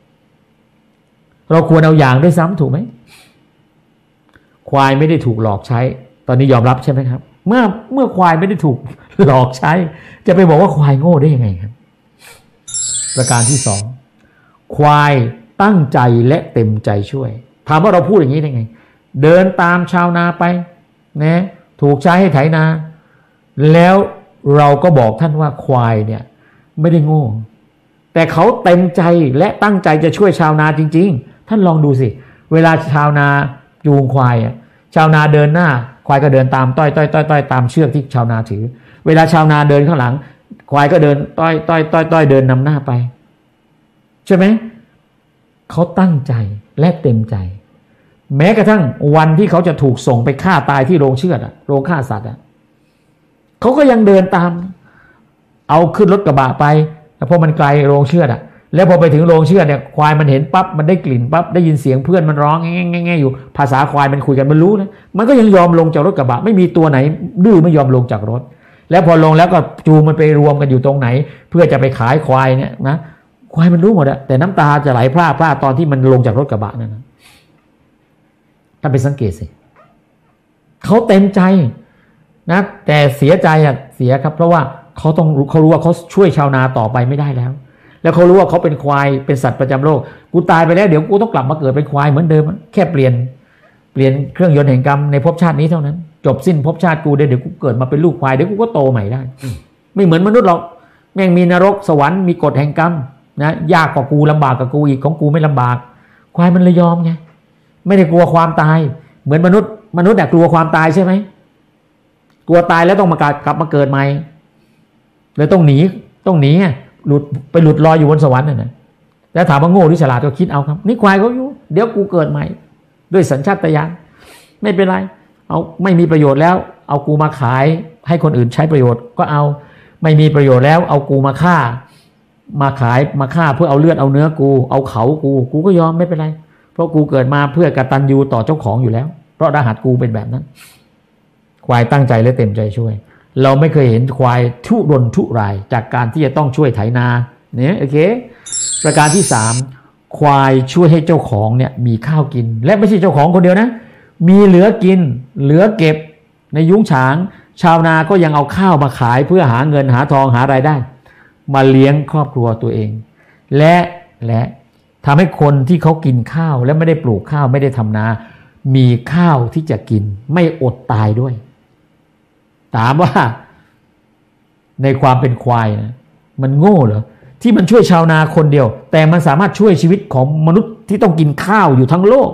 เราควรเอาอย่างด้วยซ้ำถูกไหมควายไม่ได้ถูกหลอกใช้ตอนนี้ยอมรับใช่ไหมครับเมื่อควายไม่ได้ถูกหลอกใช้จะไปบอกว่าควายโง่ได้ยังไงครับประการที่สองควายตั้งใจและเต็มใจช่วยถามว่าเราพูดอย่างนี้ได้ไงเดินตามชาวนาไปนะถูกใช้ให้ไถนาแล้วเราก็บอกท่านว่าควายเนี่ยไม่ได้โง่แต่เขาเต็มใจและตั้งใจจะช่วยชาวนาจริงๆท่านลองดูสิเวลาชาวนาจูงควายชาวนาเดินหน้าควายก็เดินตามต้อยตามเชือกที่ชาวนาถือเวลาชาวนาเดินข้างหลังควายก็เดินต้อยเดินนำหน้าไปใช่ไหมเขาตั้งใจและเต็มใจแม้กระทั่งวันที่เขาจะถูกส่งไปฆ่าตายที่โรงเชือดโรงฆ่าสัตว์เขาก็ยังเดินตามเอาขึ้นรถกระบะไปเพราะมันไกลโรงเชือดแล้วพอไปถึงโรงเชือดเนี่ยควายมันเห็นปั๊บมันได้กลิ่นปั๊บได้ยินเสียงเพื่อนมันร้องแง่ๆอยู่ภาษาควายมันคุยกันมันรู้นะมันก็ยังยอมลงจากรถกระบะไม่มีตัวไหนดื้อไม่ยอมลงจากรถแล้วพอลงแล้วก็จูงมันไปรวมกันอยู่ตรงไหนเพื่อจะไปขายควายเนี่ยนะควายมันรู้หมดแต่น้ำตาจะไหลพร่าตอนที่มันลงจากรถกระบะนั่นนะถ้าไปสังเกตสิเขาเต็มใจนะแต่เสียใจเสียครับเพราะว่าเขารู้ว่าเขาช่วยชาวนาต่อไปไม่ได้แล้วเขารู้ว่าเขาเป็นควายเป็นสัตว์ประจำโลกกูตายไปแล้วเดี๋ยวกูต้องกลับมาเกิดเป็นควายเหมือนเดิมแค่เปลี่ยนเครื่องยนต์แห่งกรรมในภพชาตินี้เท่านั้นจบสิ้นภพชาติกูเดี๋ยวกูเกิดมาเป็นลูกควายเดี๋ยวกูก็โตใหม่ได้ไม่เหมือนมนุษย์หรอกแม่งมีนรกสวรรค์มีกฎแห่งกรรมนะยากกว่ากูลำบากกว่ากูอีกของกูไม่ลำบากควายมันเลยยอมไงไม่ได้กลัวความตายเหมือนมนุษย์กลัวความตายใช่ไหมกลัวตายแล้วต้องกลับมาเกิดใหม่เลยต้องหนีหลุดลอยอยู่บนสวรรค์นะแล้วถามว่าโง่หรือฉลาดก็คิดเอาครับนี่ควายเขาอยู่เดี๋ยวกูเกิดใหม่ด้วยสัญชาตญาณไม่เป็นไรเอาไม่มีประโยชน์แล้วเอากูมาขายให้คนอื่นใช้ประโยชน์ก็เอาไม่มีประโยชน์แล้วเอากูมาฆ่ามาขายมาฆ่าเพื่อเอาเลือดเอาเนื้อกูเอาเขากูก็ยอมไม่เป็นไรเพราะกูเกิดมาเพื่อกตัญญูต่อเจ้าของอยู่แล้วเพราะรหัสกูเป็นแบบนั้นควายตั้งใจและเต็มใจช่วยเราไม่เคยเห็นควายทุรนทุรายจากการที่จะต้องช่วยไถนาเนี่ยโอเคประการที่3ควายช่วยให้เจ้าของเนี่ยมีข้าวกินและไม่ใช่เจ้าของคนเดียวนะมีเหลือกินเหลือเก็บในยุ้งฉางชาวนาก็ยังเอาข้าวมาขายเพื่อหาเงินหาทองหารายได้มาเลี้ยงครอบครัวตัวเองและทำให้คนที่เขากินข้าวและไม่ได้ปลูกข้าวไม่ได้ทำนามีข้าวที่จะกินไม่อดตายด้วยถามว่าในความเป็นควายนะมันโง่เหรอที่มันช่วยชาวนาคนเดียวแต่มันสามารถช่วยชีวิตของมนุษย์ที่ต้องกินข้าวอยู่ทั้งโลก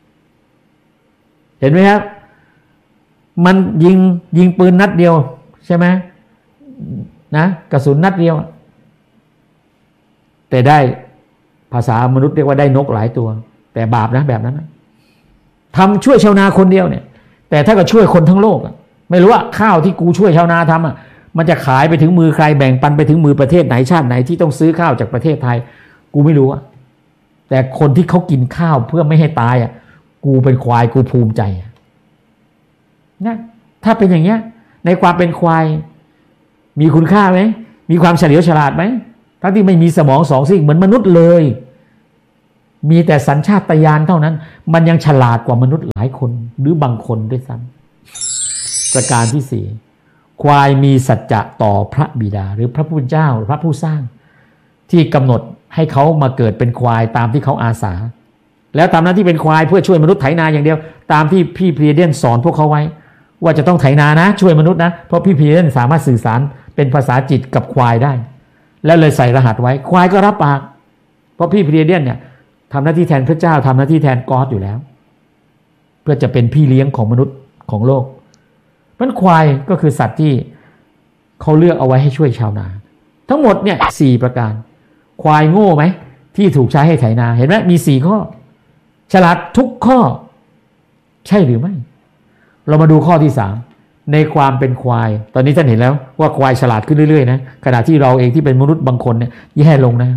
เห็นไหมครับมันยิงปืนนัดเดียวใช่ไหมนะกระสุนนัดเดียวแต่ได้ภาษามนุษย์เรียกว่าได้นกหลายตัวแต่บาปนะแบบนั้นนะทำช่วยชาวนาคนเดียวเนี่ยแต่ถ้าก็ช่วยคนทั้งโลกไม่รู้ว่าข้าวที่กูช่วยชาวนาทำมันจะขายไปถึงมือใครแบ่งปันไปถึงมือประเทศไหนชาติไหนที่ต้องซื้อข้าวจากประเทศไทยกูไม่รู้แต่คนที่เขากินข้าวเพื่อไม่ให้ตายกูเป็นควายกูภูมิใจนะถ้าเป็นอย่างเงี้ยในความเป็นควายมีคุณค่าไหมมีความเฉลียวฉลาดไหมทั้งที่ไม่มีสมอง2 ซีกเหมือนมนุษย์เลยมีแต่สัญชาตญาณเท่านั้นมันยังฉลาดกว่ามนุษย์หลายคนหรือบางคนด้วยซ้ำประการที่4ควายมีสัจจะต่อพระบิดาหรือพระผู้เป็นเจ้าหรือพระผู้สร้างที่กำหนดให้เขามาเกิดเป็นควายตามที่เขาอาสาแล้วทำหน้าที่เป็นควายเพื่อช่วยมนุษย์ไถนาอย่างเดียวตามที่พี่พรีเดียนสอนพวกเขาไว้ว่าจะต้องไถนานะช่วยมนุษย์นะเพราะพี่พรีเดียนสามารถสื่อสารเป็นภาษาจิตกับควายได้แล้วเลยใส่รหัสไว้ควายก็รับปากเพราะพี่พรีเดียนเนี่ยทำหน้าที่แทนพระเจ้าทำหน้าที่แทนกอดอยู่แล้วเพื่อจะเป็นพี่เลี้ยงของมนุษย์ของโลกเพราะควายก็คือสัตว์ที่เขาเลือกเอาไว้ให้ช่วยชาวนาทั้งหมดเนี่ย4ประการควายโง่ไหมที่ถูกใช้ให้ไถนาเห็นไหมมี4ข้อฉลาดทุกข้อใช่หรือไม่เรามาดูข้อที่3ในความเป็นควายตอนนี้ท่านเห็นแล้วว่าควายฉลาดขึ้นเรื่อยๆนะขณะที่เราเองที่เป็นมนุษย์บางคนเนี่ยแย่ลงนะ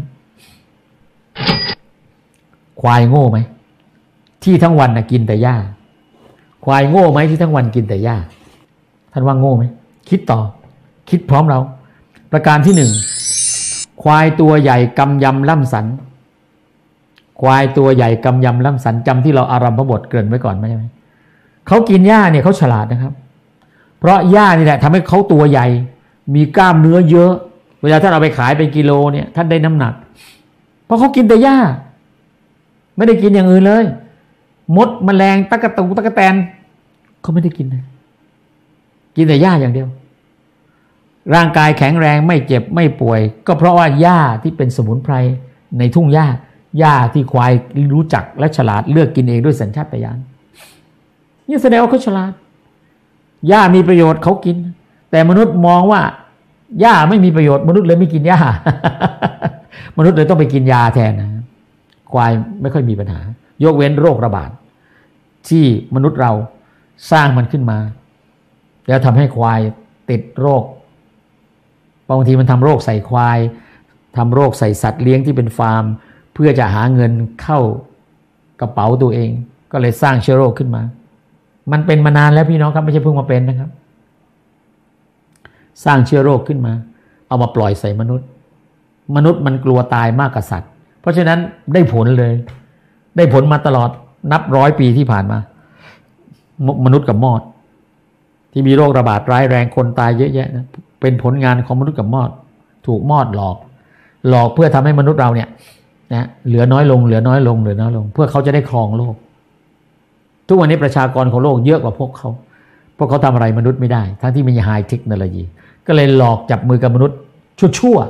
ควายโง่ไหมที่ทั้งวันนะกินแต่หญ้าควายโง่ไหมที่ทั้งวันกินแต่หญ้าท่านว่าโง่ไหมคิดต่อคิดพร้อมเราประการที่1ควายตัวใหญ่กำยำล่ำสันควายตัวใหญ่กำยำล่ำสันจำที่เราอารัมภบทเกริ่นไว้ก่อนไหมใช่ไหมเขากินหญ้าเนี่ยเขาฉลาดนะครับเพราะหญ้านี่แหละทำให้เขาตัวใหญ่มีกล้ามเนื้อเยอะเวลาท่านเอาไปขายเป็นกิโลเนี่ยท่านได้น้ำหนักเพราะเขากินแต่หญ้าไม่ได้กินอย่างอื่นเลยมดแมลงตะกะแตนเขาไม่ได้กินเลยกินแต่หญ้าอย่างเดียวร่างกายแข็งแรงไม่เจ็บไม่ป่วยก็เพราะว่าหญ้าที่เป็นสมุนไพรในทุ่งหญ้าหญ้าที่ควายรู้จักและฉลาดเลือกกินเองด้วยสัญชาตญาณนี่แสดงว่าเขาฉลาดหญ้ามีประโยชน์เขากินแต่มนุษย์มองว่าหญ้าไม่มีประโยชน์มนุษย์เลยไม่กินหญ้ามนุษย์เลยต้องไปกินยาแทนนะควายไม่ค่อยมีปัญหายกเว้นโรคระบาดที่มนุษย์เราสร้างมันขึ้นมาแล้วทำให้ควายติดโรคบางทีมันทำโรคใส่ควายทำโรคใส่สัตว์เลี้ยงที่เป็นฟาร์มเพื่อจะหาเงินเข้ากระเป๋าตัวเองก็เลยสร้างเชื้อโรคขึ้นมามันเป็นมานานแล้วพี่น้องครับไม่ใช่เพิ่งมาเป็นนะครับสร้างเชื้อโรคขึ้นมาเอามาปล่อยใส่มนุษย์มันกลัวตายมากกว่าสัตว์เพราะฉะนั้นได้ผลเลยได้ผลมาตลอดนับ100 ปีที่ผ่านมามนุษย์กับมอดที่มีโรคระบาดร้ายแรงคนตายเยอะแยะนะเป็นผลงานของมนุษย์กับมอดถูกมอดหลอกเพื่อทำให้มนุษย์เราเนี่ยนะเหลือน้อยลงเพื่อเขาจะได้ครองโลกทุกวันนี้ประชากรของโลกเยอะกว่าพวกเขาทำอะไรมนุษย์ไม่ได้ทั้งที่มีไฮเทคโนโลยีก็เลยหลอกจับมือกับมนุษย์ชั่ว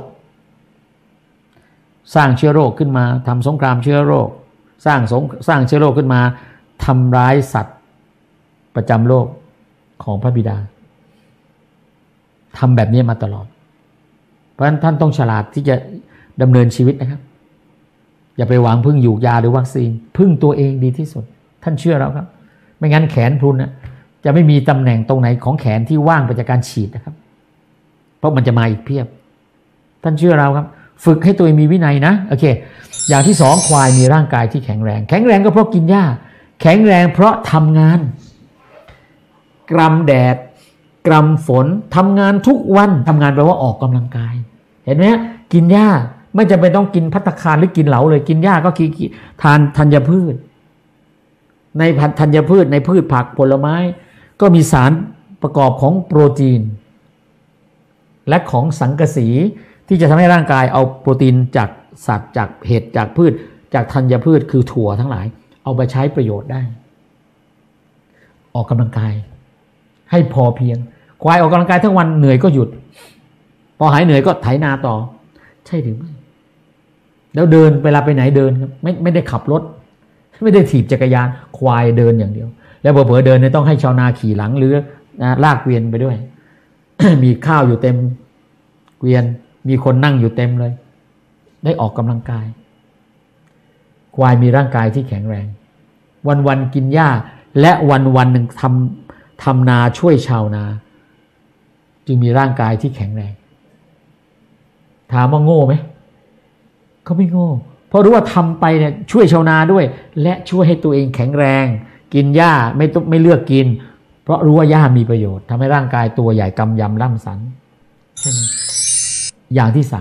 สร้างเชื้อโรคขึ้นมาทำสงครามเชื้อโรคสร้างเชื้อโรคขึ้นมาทำร้ายสัตว์ประจำโลกของพระบิดาทำแบบนี้มาตลอดเพราะฉะนั้นท่านต้องฉลาดที่จะดำเนินชีวิตนะครับอย่าไปหวังพึ่งยูกยาหรือวัคซีนพึ่งตัวเองดีที่สุดท่านเชื่อเราครับไม่งั้นแขนพรุนนะจะไม่มีตำแหน่งตรงไหนของแขนที่ว่างไปจากการฉีดนะครับเพราะมันจะมาอีกเพียบท่านเชื่อเราครับฝึกให้ตัวเองมีวินัยนะโอเคอย่างที่2ควายมีร่างกายที่แข็งแรงก็เพราะกินหญ้าแข็งแรงเพราะทำงานกรำแดดกรำฝนทำงานทุกวันทำงานแปลว่าออกกำลังกายเห็นไหมกินหญ้าไม่จำเป็นต้องกินภัตตาคารหรือกินเหลาเลยกินหญ้าก็ทานธัญพืชในธัญพืชในพืชผักผลไม้ก็มีสารประกอบของโปรตีนและของสังกะสีที่จะทำให้ร่างกายเอาโปรตีนจากสัตว์จากเห็ดจากพืชจากธัญพืชคือถั่วทั้งหลายเอาไปใช้ประโยชน์ได้ออกกำลังกายให้พอเพียงควายออกกำลังกายทั้งวันเหนื่อยก็หยุดพอหายเหนื่อยก็ไถนาต่อใช่หรือไม่แล้วเดินเวลาไปไหนเดินครับไม่ได้ขับรถไม่ได้ถีบจักรยานควายเดินอย่างเดียวแล้วเผลอๆเดินเนี่ยต้องให้ชาวนาขี่หลังหรือลากเกวียนไปด้วย มีข้าวอยู่เต็มเกวียนมีคนนั่งอยู่เต็มเลยได้ออกกำลังกายควายมีร่างกายที่แข็งแรงวันๆกินหญ้าและวันๆหนึ่งทำนาช่วยชาวนาจึงมีร่างกายที่แข็งแรงถามว่าโง่ไหมเขาไม่โง่เพราะรู้ว่าทำไปเนี่ยช่วยชาวนาด้วยและช่วยให้ตัวเองแข็งแรงกินหญ้าไม่เลือกกินเพราะรู้ว่าหญ้ามีประโยชน์ทำให้ร่างกายตัวใหญ่กำยำล่ำสันใช่ไหมอย่างที่3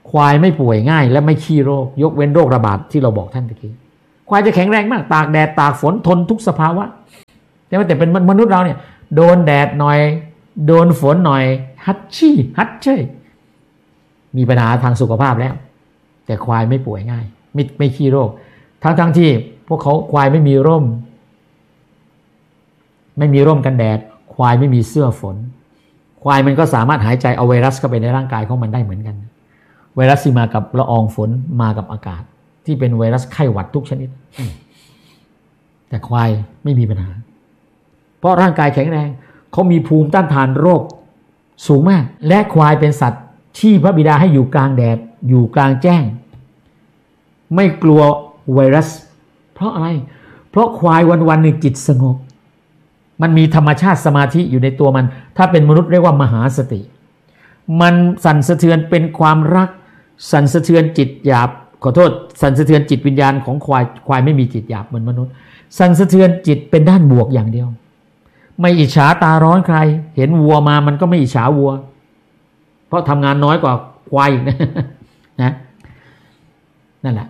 ควายไม่ป่วยง่ายและไม่ขี้โรคยกเว้นโรคระบาดที่เราบอกท่านตะกี้ควายจะแข็งแรงมากตากแดดตากฝนทนทุกสภาวะแต่เป็นมนุษย์เราเนี่ยโดนแดดหน่อยโดนฝนหน่อยฮัดเช่มีปัญหาทางสุขภาพแล้วแต่ควายไม่ป่วยง่ายไม่ขี้โรคทั้งที่พวกเขาควายไม่มีร่มกันแดดควายไม่มีเสื้อฝนควายมันก็สามารถหายใจเอาไวรัสเข้าไปในร่างกายของมันได้เหมือนกันไวรัสที่มากับละอองฝนมากับอากาศที่เป็นไวรัสไข้หวัดทุกชนิดแต่ควายไม่มีปัญหาเพราะร่างกายแข็งแรงเขามีภูมิต้านทานโรคสูงมากและควายเป็นสัตว์ที่พระบิดาให้อยู่กลางแดดอยู่กลางแจ้งไม่กลัวไวรัสเพราะอะไรเพราะควายวันๆหนึ่งจิตสงบมันมีธรรมชาติสมาธิอยู่ในตัวมันถ้าเป็นมนุษย์เรียกว่ามหาสติมันสั่นสะเทือนเป็นความรักสั่นสะเทือนจิตหยาบขอโทษสั่นสะเทือนจิตวิญญาณของควายไม่มีจิตหยาบเหมือนมนุษย์สั่นสะเทือนจิตเป็นด้านบวกอย่างเดียวไม่อิจฉาตาร้อนใครเห็นวัวมามันก็ไม่อิจฉาวัวเพราะทำงานน้อยกว่าควายอีกนะนั่นแหละ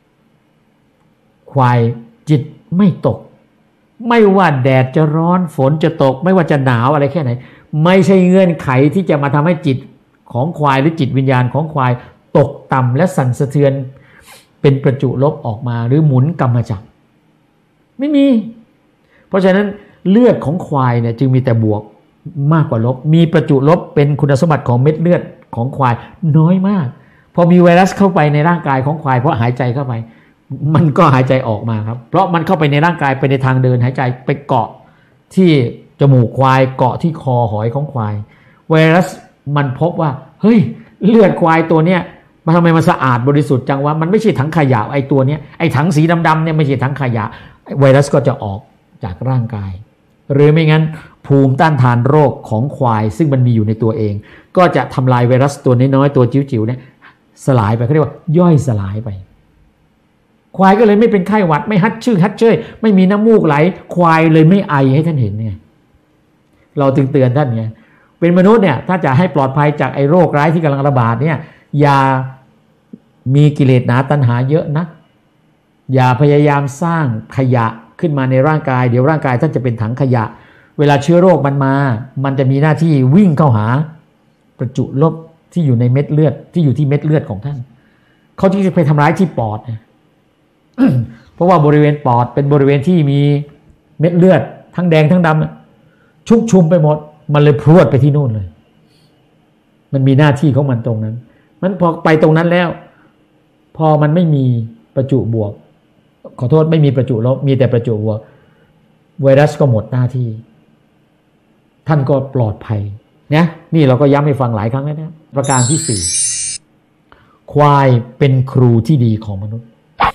ควายจิตไม่ตกไม่ว่าแดดจะร้อนฝนจะตกไม่ว่าจะหนาวอะไรแค่ไหนไม่ใช่เงื่อนไขที่จะมาทำให้จิตของควายหรือจิตวิญญาณของควายตกต่ำและสั่นสะเทือนเป็นประจุลบออกมาหรือหมุนกรรมจักรไม่มีเพราะฉะนั้นเลือดของควายเนี่ยจึงมีแต่บวกมากกว่าลบมีประจุลบเป็นคุณสมบัติของเม็ดเลือดของควายน้อยมากพอมีไวรัสเข้าไปในร่างกายของควายเพราะหายใจเข้าไปมันก็หายใจออกมาครับเพราะมันเข้าไปในร่างกายไปในทางเดินหายใจไปเกาะที่จมูกควายเกาะที่คอหอยของควายไวรัสมันพบว่าเฮ้ยเลือดควายตัวเนี้ยทำไมมันสะอาดบริสุทธิ์จังวะมันไม่ใช่ถังขยะไอ้ตัวเนี้ยไอ้ถังสีดำๆเนี่ยไม่ใช่ถังขยะไวรัสก็จะออกจากร่างกายหรือไม่งั้นภูมิต้านทานโรคของควายซึ่งมันมีอยู่ในตัวเองก็จะทำลายไวรัสตัวน้อยๆตัวจิ๋วๆเนี่ยสลายไปเขาเรียกว่าย่อยสลายไปควายก็เลยไม่เป็นไข้หวัดไม่ฮัดเชยไม่มีน้ำมูกไหลควายเลยไม่ไอให้ท่านเห็นเนี่ยเราถึงเตือนท่านไงเป็นมนุษย์เนี่ยถ้าจะให้ปลอดภัยจากไอ้โรคร้ายที่กำลังระบาดเนี่ยอย่ามีกิเลสหนาตัณหาเยอะนะอย่าพยายามสร้างขยะขึ้นมาในร่างกายเดี๋ยวร่างกายท่านจะเป็นถังขยะเวลาเชื้อโรคมันมามันจะมีหน้าที่วิ่งเข้าหาประจุลบที่อยู่ในเม็ดเลือดที่อยู่ที่เม็ดเลือดของท่านเขาจะไปทำร้ายที่ปอดเพราะว่าบริเวณปอดเป็นบริเวณที่มีเม็ดเลือดทั้งแดงทั้งดำชุกชุมไปหมดมันเลยพรวดไปที่นู่นเลยมันมีหน้าที่ของมันตรงนั้นมันพอไปตรงนั้นแล้วพอมันไม่มีประจุบวกขอโทษไม่มีประจุลบมีแต่ประจุบวกไวรัสก็หมดหน้าที่ท่านก็ปลอดภัยนะนี่เราก็ย้ำให้ฟังหลายครั้งแล้วนะประการที่ 4ควายเป็นครูที่ดีของมนุษย์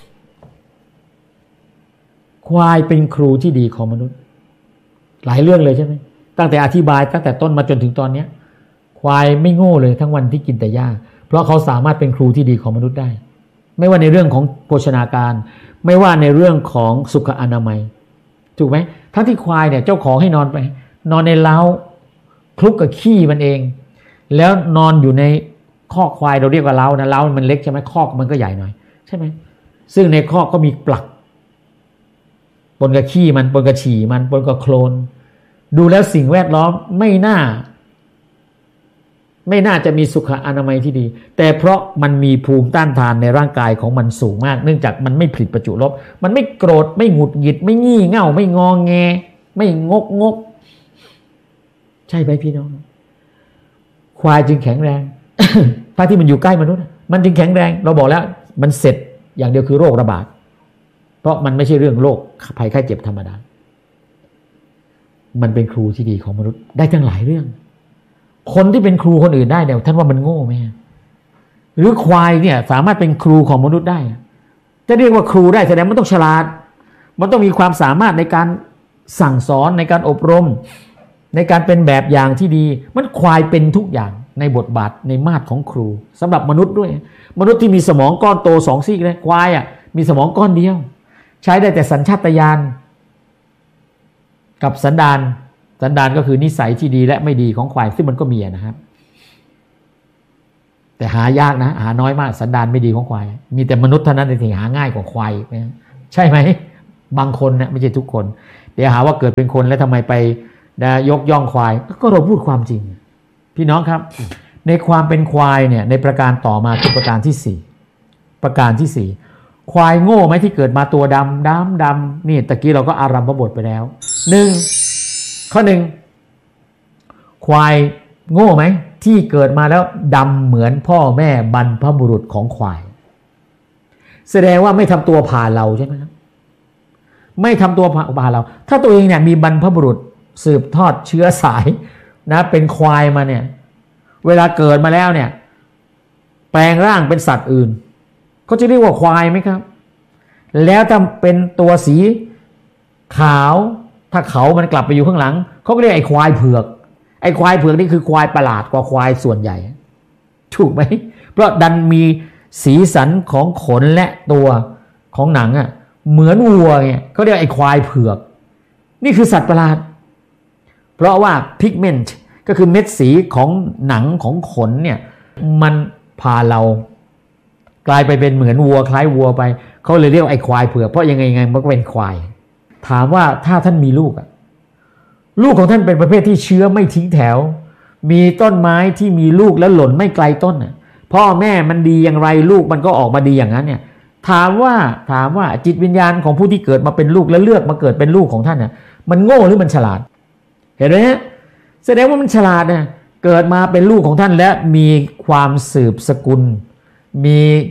ควายเป็นครูที่ดีของมนุษย์หลายเรื่องเลยใช่ไหมตั้งแต่อธิบายตั้งแต่ต้นมาจนถึงตอนนี้ควายไม่โง่เลยทั้งวันที่กินแต่หญ้าเพราะเขาสามารถเป็นครูที่ดีของมนุษย์ได้ไม่ว่าในเรื่องของโภชนาการไม่ว่าในเรื่องของสุขอนามัยถูกไหมทั้งที่ควายเนี่ยเจ้าของให้นอนไปนอนในเล้าคลุกกับขี้มันเองแล้วนอนอยู่ในคอกควายเราเรียกว่าเล้านะเล้ามันเล็กใช่ไหมคอกมันก็ใหญ่หน่อยใช่ไหมซึ่งในคอกก็มีปลักปนกับขี้มันปนกับฉี่มันปนกับโคลนดูแล้วสิ่งแวดล้อมไม่น่าจะมีสุขอนามัยที่ดีแต่เพราะมันมีภูมิต้านทานในร่างกายของมันสูงมากเนื่องจากมันไม่ผลิตประจุลบมันไม่โกรธไม่หงุดหงิดไม่งี่เง่าไม่งอแงไม่งกใช่ไหมพี่น้องควายจึงแข็งแรง ถ้าที่มันอยู่ใกล้มนุษย์มันจึงแข็งแรงเราบอกแล้วมันเสร็จอย่างเดียวคือโรคระบาดเพราะมันไม่ใช่เรื่องโรคภัยไข้เจ็บธรรมดามันเป็นครูที่ดีของมนุษย์ได้ทั้งหลายเรื่องคนที่เป็นครูคนอื่นได้เนี่ยท่านว่ามันโง่ไหมหรือควายเนี่ยสามารถเป็นครูของมนุษย์ได้จะเรียกว่าครูได้แสดงมันต้องฉลาดมันต้องมีความสามารถในการสั่งสอนในการอบรมในการเป็นแบบอย่างที่ดีมันควายเป็นทุกอย่างในบทบาทในมาตรของครูสำหรับมนุษย์ด้วยมนุษย์ที่มีสมองก้อนโต2 ซีกเลยควายมีสมองก้อนเดียวใช้ได้แต่สัญชาตญาณกับสันดานก็คือนิสัยที่ดีและไม่ดีของควายซึ่งมันก็มีนะครับแต่หายากนะหาน้อยมากสันดานไม่ดีของควายมีแต่มนุษย์เท่านั้นที่หาง่ายกว่าควายใช่ไหมบางคนนะไม่ใช่ทุกคนเดี๋ยวหาว่าเกิดเป็นคนแล้วทำไมไปยกย่องควายก็เราพูดความจริงพี่น้องครับในความเป็นควายเนี่ยในประการต่อมาคือประการที่สี่ประการที่สี่ควายโง่ไหมที่เกิดมาตัวดำนี่ตะกี้เราก็อารัมภบทไปแล้วข้อหนึ่งควายโง่ไหมที่เกิดมาแล้วดำเหมือนพ่อแม่บรรพบุรุษของควายแสดงว่าไม่ทำตัวผ่านเราใช่ไหมครับไม่ทำตัวผ่านเราถ้าตัวเองเนี่ยมีบรรพบุรุษสืบทอดเชื้อสายนะเป็นควายมาเนี่ยเวลาเกิดมาแล้วเนี่ยแปลงร่างเป็นสัตว์อื่นเขาจะเรียกว่าควายไหมครับแล้วถ้าเป็นตัวสีขาวถ้าเขามันกลับไปอยู่ข้างหลังเขาก็เรียกไอ้ควายเผือกไอ้ควายเผือกนี่คือควายประหลาดกว่าควายส่วนใหญ่ถูกไหมเพราะดันมีสีสันของขนและตัวของหนังอ่ะเหมือนวัวเนี่ยเขาเรียกไอ้ควายเผือกนี่คือสัตว์ประหลาดเพราะว่าพิกเมนต์ก็คือเม็ดสีของหนังของขนเนี่ยมันพาเรากลายไปเป็นเหมือนวัวคล้ายวัวไปเขาเลยเรียกไอ้ควายเผือกเพราะยังไงมันก็เป็นควายถามว่าถ้าท่านมีลูกอ่ะลูกของท่านเป็นประเภทที่เชื้อไม่ทิ้งแถวมีต้นไม้ที่มีลูกแล้วหล่นไม่ไกลต้นพ่อแม่มันดีอย่างไรลูกมันก็ออกมาดีอย่างนั้นเนี่ยถามว่าจิตวิญญาณของผู้ที่เกิดมาเป็นลูกและเลือกมาเกิดเป็นลูกของท่านมันโง่หรือมันฉลาดเห็นไหมฮะแสดงว่ามันฉลาดนะเกิดมาเป็นลูกของท่านและมีความสืบสกุลมี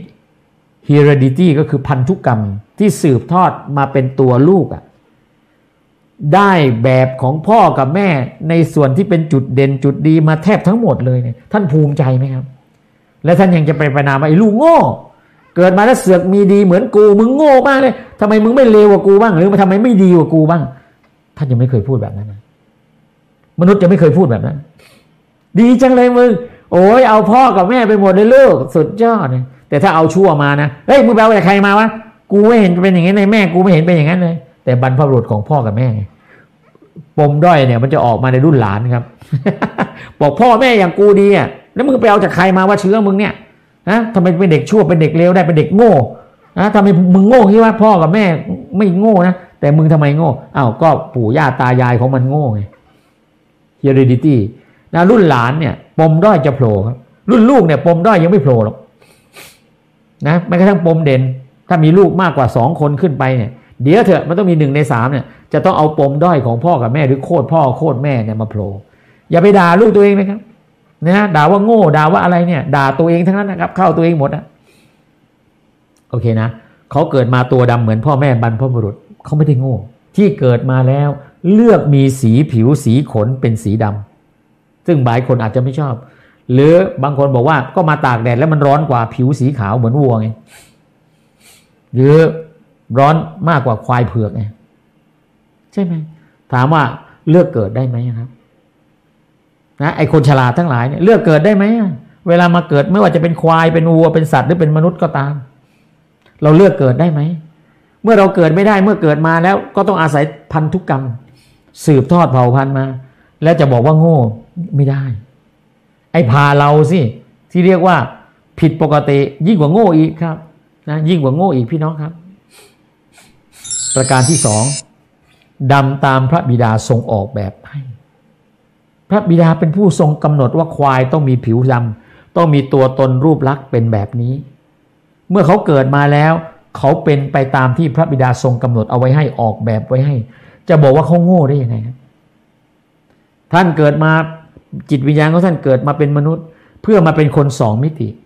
heredity ก็คือพันธุกรรมที่สืบทอดมาเป็นตัวลูกได้แบบของพ่อกับแม่ในส่วนที่เป็นจุดเด่นจุดดีมาแทบทั้งหมดเลยเนี่ยท่านภูมิใจไหมครับและท่านยังจะไปประนามไอ้ลูกโง่เกิดมาแล้วเสือกมีดีเหมือนกูมึงโง่มากเลยทำไมมึงไม่เลวกว่ากูบ้างหรือทำไมไม่ดีกว่ากูบ้างท่านยังไม่เคยพูดแบบนั้นนะมนุษย์จะไม่เคยพูดแบบนั้นดีจังเลยมึงโอ้ยเอาพ่อกับแม่ไปหมดเลยลูกสุดยอดเลยแต่ถ้าเอาชั่วมานะเฮ้ยมึงไปเอาจากใครมาวะกูไม่เห็นเป็นอย่างนี้เลยแม่กูไม่เห็นเป็นอย่างนั้นเลยแต่บรรพบุรุษของพ่อกับแม่ปมด้อยเนี่ยมันจะออกมาในรุ่นหลานครับ บอกพ่อแม่อย่างกูดีแล้วมึงไปเอาจากใครมาว่าเชื้อมึงเนี่ยนะทำไมเป็นเด็กชั่วเป็นเด็กเลวได้เป็นเด็กโง่นะทำไมมึงโง่ที่ว่าพ่อกับแม่ไม่โง่นะแต่มึงทำไมโง่อ้าวก็ปู่ย่าตายายของมันโง่ไง heredity นะรุ่นหลานเนี่ยปมด้อยจะโผล่ครับรุ่นลูกเนี่ยปมด้อยยังไม่โผล่หรอกนะแม้กระทั่งปมเด่นถ้ามีลูกมากกว่า2คนขึ้นไปเนี่ยเดี๋ยวเถอะมันต้องมี1 ใน 3เนี่ยจะต้องเอาปมด้อยของพ่อกับแม่หรือโคตรพ่อโคตรแม่เนี่ยมาโผล่อย่าไปด่าลูกตัวเองนะครับนะด่าว่าโง่ด่าว่าอะไรเนี่ยด่าตัวเองทั้งนั้นนะครับเข้าตัวเองหมดโอเคนะเขาเกิดมาตัวดำเหมือนพ่อแม่บรรพบุรุษเขาไม่ได้โง่ที่เกิดมาแล้วเลือกมีสีผิวสีขนเป็นสีดำซึ่งบางคนอาจจะไม่ชอบหรือบางคนบอกว่าก็มาตากแดดแล้วมันร้อนกว่าผิวสีขาวเหมือนวัวไงหรือร้อนมากกว่าควายเผือกไงใช่ไหมถามว่าเลือกเกิดได้ไหมครับนะไอคนฉลาดทั้งหลายเนี่ยเลือกเกิดได้ไหมเวลามาเกิดไม่ว่าจะเป็นควายเป็นวัวเป็นสัตว์หรือเป็นมนุษย์ก็ตามเราเลือกเกิดได้ไหมเมื่อเราเกิดไม่ได้เมื่อเกิดมาแล้วก็ต้องอาศัยพันธุกรรมสืบทอดเผ่าพันธุ์มาแล้วจะบอกว่าโง่ไม่ได้ไอ้พาเราสิที่เรียกว่าผิดปกติยิ่งกว่าโง่อีกครับนะยิ่งกว่าโง่อีกพี่น้องครับประการที่2ดำตามพระบิดาทรงออกแบบให้พระบิดาเป็นผู้ทรงกำหนดว่าควายต้องมีผิวดำต้องมีตัวตนรูปลักษณ์เป็นแบบนี้เมื่อเขาเกิดมาแล้วเขาเป็นไปตามที่พระบิดาทรงกำหนดเอาไว้ให้ออกแบบไว้ให้จะบอกว่าเขาโง่ได้ยังไงครับท่านเกิดมาจิตวิญญาณของท่านเกิดมาเป็นมนุษย์เพื่อมาเป็นคน2 มิติ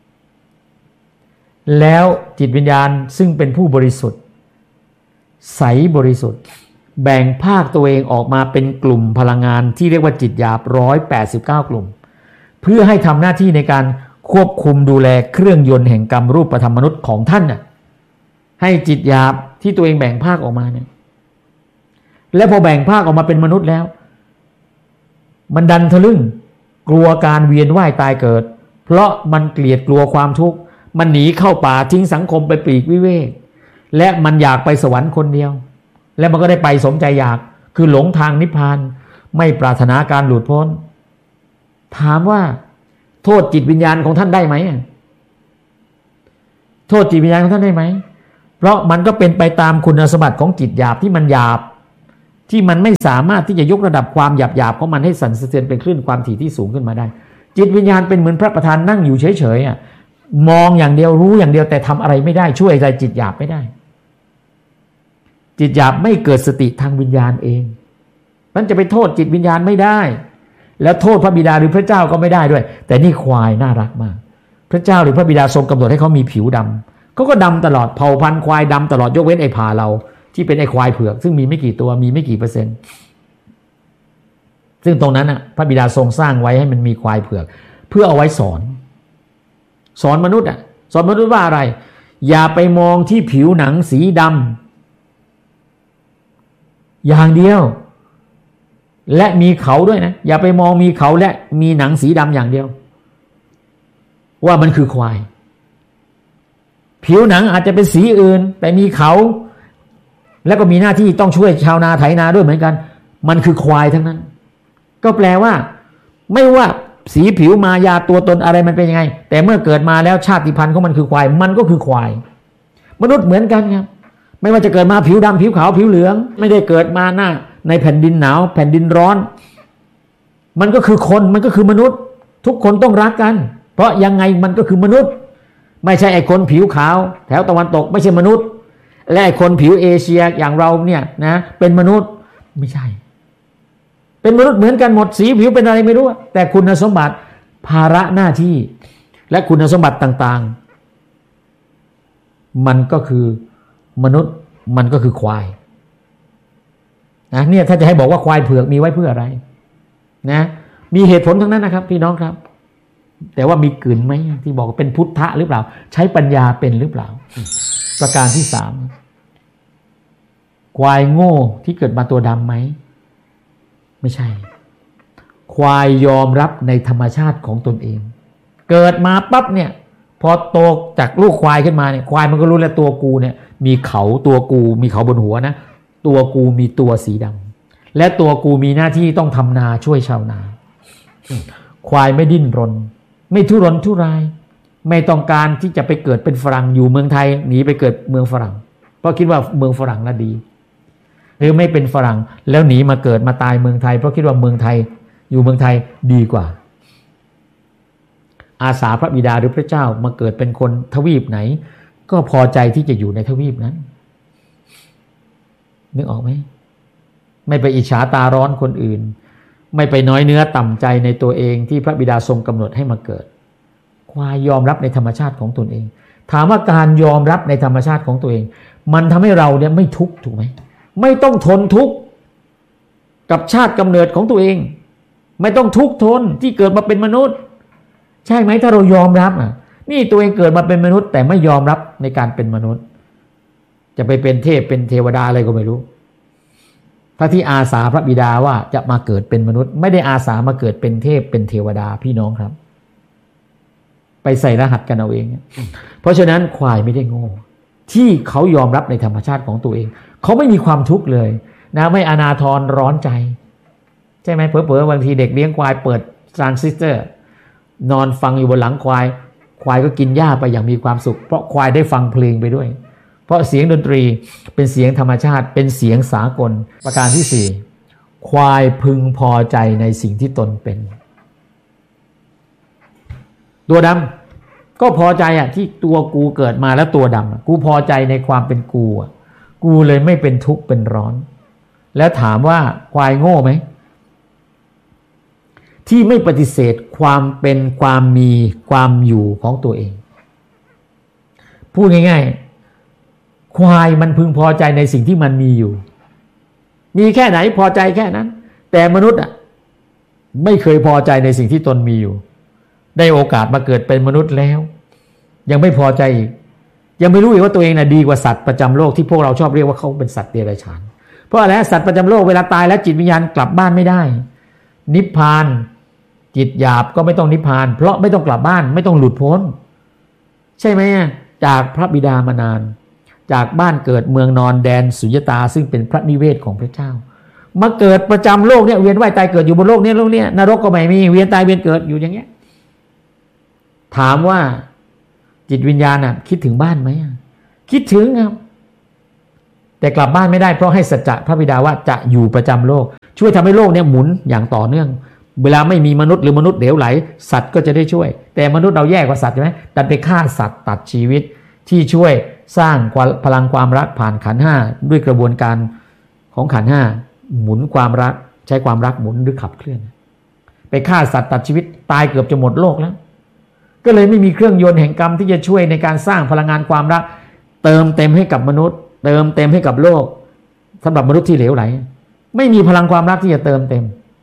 แล้วจิตวิญญาณซึ่งเป็นผู้บริสุทธิ์ใสบริสุทธิ์แบ่งภาคตัวเองออกมาเป็นกลุ่มพลังงานที่เรียกว่าจิตหยาบ189 กลุ่มเพื่อให้ทำหน้าที่ในการควบคุมดูแลเครื่องยนต์แห่งกรรมรูปธรรมมนุษย์ของท่านน่ะให้จิตหยาบที่ตัวเองแบ่งภาคออกมาเนี่ยและพอแบ่งภาคออกมาเป็นมนุษย์แล้วมันดันทะลึ่งกลัวการเวียนว่ายตายเกิดเพราะมันเกลียดกลัวความทุกข์มันหนีเข้าป่าทิ้งสังคมไปปลีกวิเวกและมันอยากไปสวรรค์คนเดียวและมันก็ได้ไปสมใจอยากคือหลงทางนิพพานไม่ปรารถนาการหลุดพ้นถามว่าโทษจิตวิญญาณของท่านได้ไหมโทษจิตวิญญาณของท่านได้ไหมเพราะมันก็เป็นไปตามคุณสมบัติของจิตหยาบที่มันหยาบที่มันไม่สามารถที่จะยกระดับความหยาบของมันให้สั่นสะเทือนเป็นคลื่นความถี่ที่สูงขึ้นมาได้จิตวิญญาณเป็นเหมือนพระประธานนั่งอยู่เฉยๆมองอย่างเดียวรู้อย่างเดียวแต่ทำอะไรไม่ได้ช่วยอะไรจิตหยาบไม่ได้จิตหยาบไม่เกิดสติทางวิญญาณเองมันจะไปโทษจิตวิญญาณไม่ได้แล้วโทษพระบิดาหรือพระเจ้าก็ไม่ได้ด้วยแต่นี่ควายน่ารักมากพระเจ้าหรือพระบิดาทรงกำหนดให้เขามีผิวดำเขาก็ดำตลอดเผ่าพันธุ์ควายดำตลอดยกเว้นไอ้พาเราที่เป็นไอ้ควายเผือกซึ่งมีไม่กี่ตัวมีไม่กี่เปอร์เซ็นต์ซึ่งตรงนั้นน่ะพระบิดาทรงสร้างไว้ให้มันมีควายเผือกเพื่อเอาไว้สอนมนุษย์สอนมนุษย์ว่าอะไรอย่าไปมองที่ผิวหนังสีดำอย่างเดียวและมีเขาด้วยนะอย่าไปมองมีเขาและมีหนังสีดำอย่างเดียวว่ามันคือควายผิวหนังอาจจะเป็นสีอื่นแต่มีเขาแล้วก็มีหน้าที่ต้องช่วยชาวนาไถนาด้วยเหมือนกันมันคือควายทั้งนั้นก็แปลว่าไม่ว่าสีผิวมายาตัวตนอะไรมันเป็นยังไงแต่เมื่อเกิดมาแล้วชาติพันธุ์ของมันคือควายมันก็คือควายมนุษย์เหมือนกันครับไม่ว่าจะเกิดมาผิวดำผิวขาวผิวเหลืองไม่ได้เกิดมาหน้าในแผ่นดินหนาวแผ่นดินร้อนมันก็คือคนมันก็คือมนุษย์ทุกคนต้องรักกันเพราะยังไงมันก็คือมนุษย์ไม่ใช่ไอ้คนผิวขาวแถวตะวันตกไม่ใช่มนุษย์และไอ้คนผิวเอเชียอย่างเราเนี่ยนะเป็นมนุษย์ไม่ใช่เป็นมนุษย์เหมือนกันหมดสีผิวเป็นอะไรไม่รู้แต่คุณสมบัติภาระหน้าที่และคุณสมบัติต่างๆมันก็คือมนุษย์มันก็คือควายนะเนี่ยถ้าจะให้บอกว่าควายเผือกมีไว้เพื่ออะไรนะมีเหตุผลทั้งนั้นนะครับพี่น้องครับแต่ว่ามีกลืนไหมที่บอกว่าเป็นพุทธะหรือเปล่าใช้ปัญญาเป็นหรือเปล่าประการที่3ควายโง่ที่เกิดมาตัวดำไหมไม่ใช่ควายยอมรับในธรรมชาติของตนเองเกิดมาปั๊บเนี่ยพอโตจากลูกควายขึ้นมาเนี่ยควายมันก็รู้แล้วตัวกูเนี่ยมีเขาตัวกูมีเขาบนหัวนะตัวกูมีตัวสีดำและตัวกูมีหน้าที่ต้องทำนาช่วยชาวนาควายไม่ดิ้นรนไม่ทุรนทุรายไม่ต้องการที่จะไปเกิดเป็นฝรั่งอยู่เมืองไทยหนีไปเกิดเมืองฝรั่งเพราะคิดว่าเมืองฝรั่งน่ะดีหรือไม่เป็นฝรั่งแล้วหนีมาเกิดมาตายเมืองไทยเพราะคิดว่าเมืองไทยอยู่เมืองไทยดีกว่าอาสาพระบิดาหรือพระเจ้ามาเกิดเป็นคนทวีปไหนก็พอใจที่จะอยู่ในทวีปนั้นนึกออกไหมไม่ไปอิจฉาตาร้อนคนอื่นไม่ไปน้อยเนื้อต่ำใจในตัวเองที่พระบิดาทรงกำหนดให้มาเกิดควายยอมรับในธรรมชาติของตนเองถามว่าการยอมรับในธรรมชาติของตัวเองมันทำให้เราเนี่ยไม่ทุกข์ถูกไหมไม่ต้องทนทุกข์กับชาติกำเนิดของตัวเองไม่ต้องทุกข์ทนที่เกิดมาเป็นมนุษย์ใช่ไหมถ้าเรายอมรับนี่ตัวเองเกิดมาเป็นมนุษย์แต่ไม่ยอมรับในการเป็นมนุษย์จะไปเป็นเทพเป็นเทวดาอะไรก็ไม่รู้พระที่อาสาพระบิดาว่าจะมาเกิดเป็นมนุษย์ไม่ได้อาสามาเกิดเป็นเทพเป็นเทวดาพี่น้องครับไปใส่รหัสกันเอาเองเพราะฉะนั้นควายไม่ได้โง่ที่เขายอมรับในธรรมชาติของตัวเองเขาไม่มีความทุกข์เลยนะไม่อนาทรร้อนใจใช่ไหมเผลอๆบางทีเด็กเลี้ยงควายเปิดทรานซิสเตอร์นอนฟังอยู่บนหลังควายควายก็กินหญ้าไปอย่างมีความสุขเพราะควายได้ฟังเพลงไปด้วยเพราะเสียงดนตรีเป็นเสียงธรรมชาติเป็นเสียงสากลประการที่4ควายพึงพอใจในสิ่งที่ตนเป็นตัวดำก็พอใจที่ตัวกูเกิดมาแล้วตัวดำกูพอใจในความเป็นกูกูเลยไม่เป็นทุกข์เป็นร้อนแล้วถามว่าควายโง่ไหมที่ไม่ปฏิเสธความเป็นความมีความอยู่ของตัวเองพูดง่ายๆควายมันพึงพอใจในสิ่งที่มันมีอยู่มีแค่ไหนพอใจแค่นั้นแต่มนุษย์ไม่เคยพอใจในสิ่งที่ตนมีอยู่ได้โอกาสมาเกิดเป็นมนุษย์แล้วยังไม่พอใจอีกยังไม่รู้อีกว่าตัวเองดีกว่าสัตว์ประจำโลกที่พวกเราชอบเรียกว่าเขาเป็นสัตว์เดรัจฉานเพราะอะไรสัตว์ประจำโลกเวลาตายแล้วจิตวิญญาณกลับบ้านไม่ได้นิพพานจิตหยาบก็ไม่ต้องนิพพานเพราะไม่ต้องกลับบ้านไม่ต้องหลุดพ้นใช่ไหมจากพระบิดามานานจากบ้านเกิดเมืองนอนแดนสุญญตาซึ่งเป็นพระนิเวศของพระเจ้ามาเกิดประจำโลกเนี่ยเวียนว่ายตายเกิดอยู่บนโลกนี้นรกก็ไม่มีเวียนตายเวียนเกิดอยู่อย่างเงี้ยถามว่าจิตวิญญาณคิดถึงบ้านไหมคิดถึงครับแต่กลับบ้านไม่ได้เพราะให้สัจจะพระบิดาว่าจะอยู่ประจำโลกช่วยทำให้โลกเนี่ยหมุนอย่างต่อเนื่องเวลาไม่มีมนุษย์หรือมนุษย์เหลวไหลสัตว์ก็จะได้ช่วยแต่มนุษย์เราแย่กว่าสัตว์ใช่ไหมดันไปฆ่าสัตว์ตัดชีวิตที่ช่วยสร้างพลังความรักผ่านขันธ์ห้าด้วยกระบวนการของขันธ์ห้าหมุนความรักใช้ความรักหมุนหรือขับเคลื่อนไปฆ่าสัตว์ตัดชีวิตตายเกือบจะหมดโลกแล้วก็เลยไม่มีเครื่องยนต์แห่งกรรมที่จะช่วยในการสร้างพลังงานความรักเติมเต็มให้กับมนุษย์เติมเต็มให้กับโลกสำหรับมนุษย์ที่เหลวไหลไม่มีพลังความรักที่จะเติมเต็ม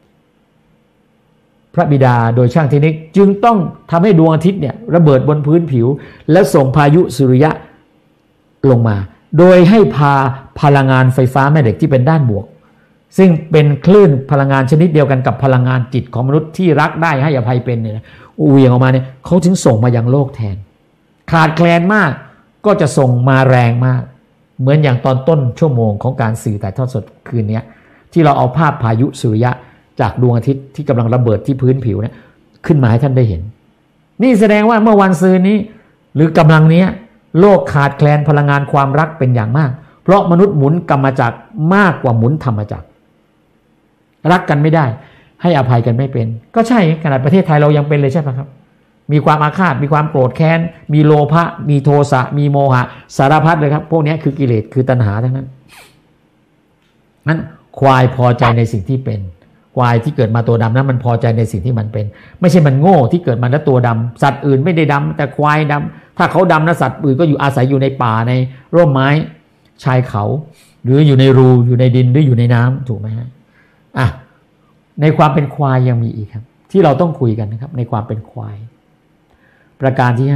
พระบิดาโดยช่างเทคนิคจึงต้องทำให้ดวงอาทิตย์เนี่ยระเบิดบนพื้นผิวและส่งพายุสุริยะลงมาโดยให้พาพลังงานไฟฟ้าแม่เหล็กที่เป็นด้านบวกซึ่งเป็นคลื่นพลังงานชนิดเดียวกันกับพลังงานจิตของมนุษย์ที่รักได้ให้อภัยเป็นเนี่ยเหวี่ยงออกมาเนี่ยเขาถึงส่งมายังโลกแทนขาดแคลนมากก็จะส่งมาแรงมากเหมือนอย่างตอนต้นชั่วโมงของการสื่อถ่ายทอดสดคืนนี้ที่เราเอาภาพพายุสุริยะจากดวงอาทิตย์ที่กำลังระเบิดที่พื้นผิวเนี่ยขึ้นมาให้ท่านได้เห็นนี่แสดงว่าเมื่อวันซืนนี้หรือกำลังนี้โลกขาดแคลนพลังงานความรักเป็นอย่างมากเพราะมนุษย์หมุนกรรมจักรมากกว่าหมุนธรรมจักรรักกันไม่ได้ให้อภัยกันไม่เป็นก็ใช่ขนาดประเทศไทยเรายังเป็นเลยใช่ไหมครับมีความอาฆาตมีความโกรธแค้นมีโลภะมีโทสะมีโมหะสารพัดเลยครับพวกนี้คือกิเลสคือตัณหาทั้งนั้นนั้นควายพอใจในสิ่งที่เป็นควายที่เกิดมาตัวดำนั้นมันพอใจในสิ่งที่มันเป็นไม่ใช่มันโง่ที่เกิดมาแล้วตัวดำสัตว์อื่นไม่ได้ดำแต่ควายดำถ้าเขาดำนะสัตว์อื่นก็อยู่อาศัยอยู่ในป่าในร่มไม้ชายเขาหรืออยู่ในรูอยู่ในดินหรืออยู่ในน้ำถูกไหมฮะในความเป็นควายยังมีอีกครับที่เราต้องคุยกันนะครับในความเป็นควายประการที่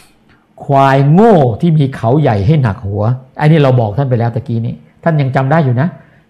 5ควายโง่ที่มีเขาใหญ่ให้หนักหัวไอ้นี่เราบอกท่านไปแล้วตะกี้นี้ท่านยังจำได้อยู่นะ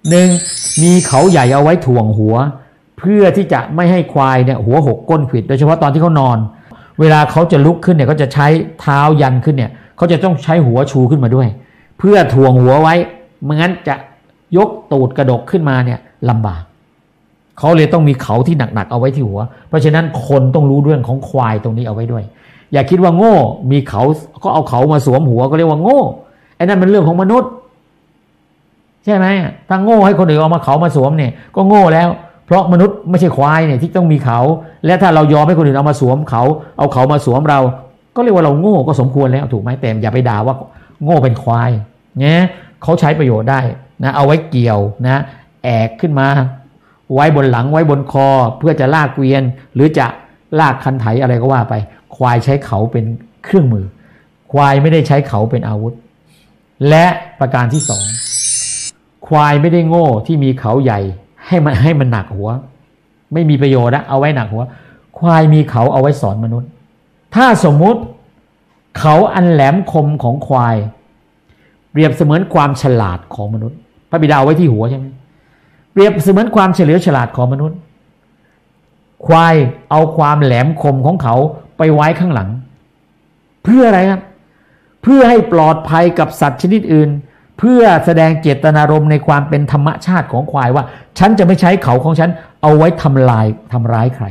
1มีเขาใหญ่เอาไว้ถ่วงหัวเพื่อที่จะไม่ให้ควายเนี่ยหัวหกก้นขวิดโดยเฉพาะตอนที่เขานอนเวลาเขาจะลุกขึ้นเนี่ยเขาจะใช้เท้ายันขึ้นเนี่ยเขาจะต้องใช้หัวชูขึ้นมาด้วยเพื่อถ่วงหัวไว้ไม่งั้นจะยกตูดกระดกขึ้นมาเนี่ยลำบากเขาเลยต้องมีเขาที่หนักๆเอาไว้ที่หัวเพราะฉะนั้นคนต้องรู้เรื่องของควายตรงนี้เอาไว้ด้วยอย่าคิดว่าโง่มีเขาก็เอาเขามาสวมหัวก็เรียกว่าโง่ไอ้นั่นมันเรื่องของมนุษย์ใช่ไหมถ้าโง่ให้คนอื่นเอามาเขามาสวมเนี่ยก็โง่แล้วเพราะมนุษย์ไม่ใช่ควายเนี่ยที่ต้องมีเขาและถ้าเรายอมให้คนอื่นเอามาสวมเขาเอาเขามาสวมเราก็เรียกว่าเราโง่ก็สมควรแล้วถูกไหมแต่อย่าไปด่าว่าโง่เป็นควายเนี่ยเขาใช้ประโยชน์ได้นะเอาไว้เกี่ยวนะแอกขึ้นมาไว้บนหลังไว้บนคอเพื่อจะลากเกวียนหรือจะลากคันไถอะไรก็ว่าไปควายใช้เขาเป็นเครื่องมือควายไม่ได้ใช้เขาเป็นอาวุธและประการที่2ควายไม่ได้โง่ที่มีเขาใหญ่ให้มันหนักหัวไม่มีประโยชน์นะเอาไว้หนักหัวควายมีเขาเอาไว้สอนมนุษย์ถ้าสมมุติเขาอันแหลมคมของควายเปรียบเสมือนความฉลาดของมนุษย์พระบิดาเอาไว้ที่หัวใช่ไหมเปรียบเสมือนความเฉลียวฉลาดของมนุษย์ควายเอาความแหลมคมของเขาไปไว้ข้างหลังเพื่ออะไรครับเพื่อให้ปลอดภัยกับสัตว์ชนิดอื่นเพื่อแสดงเจตนารมณ์ในความเป็นธรรมชาติของควายว่าฉันจะไม่ใช้เขาของฉันเอาไว้ทำร้ายใคร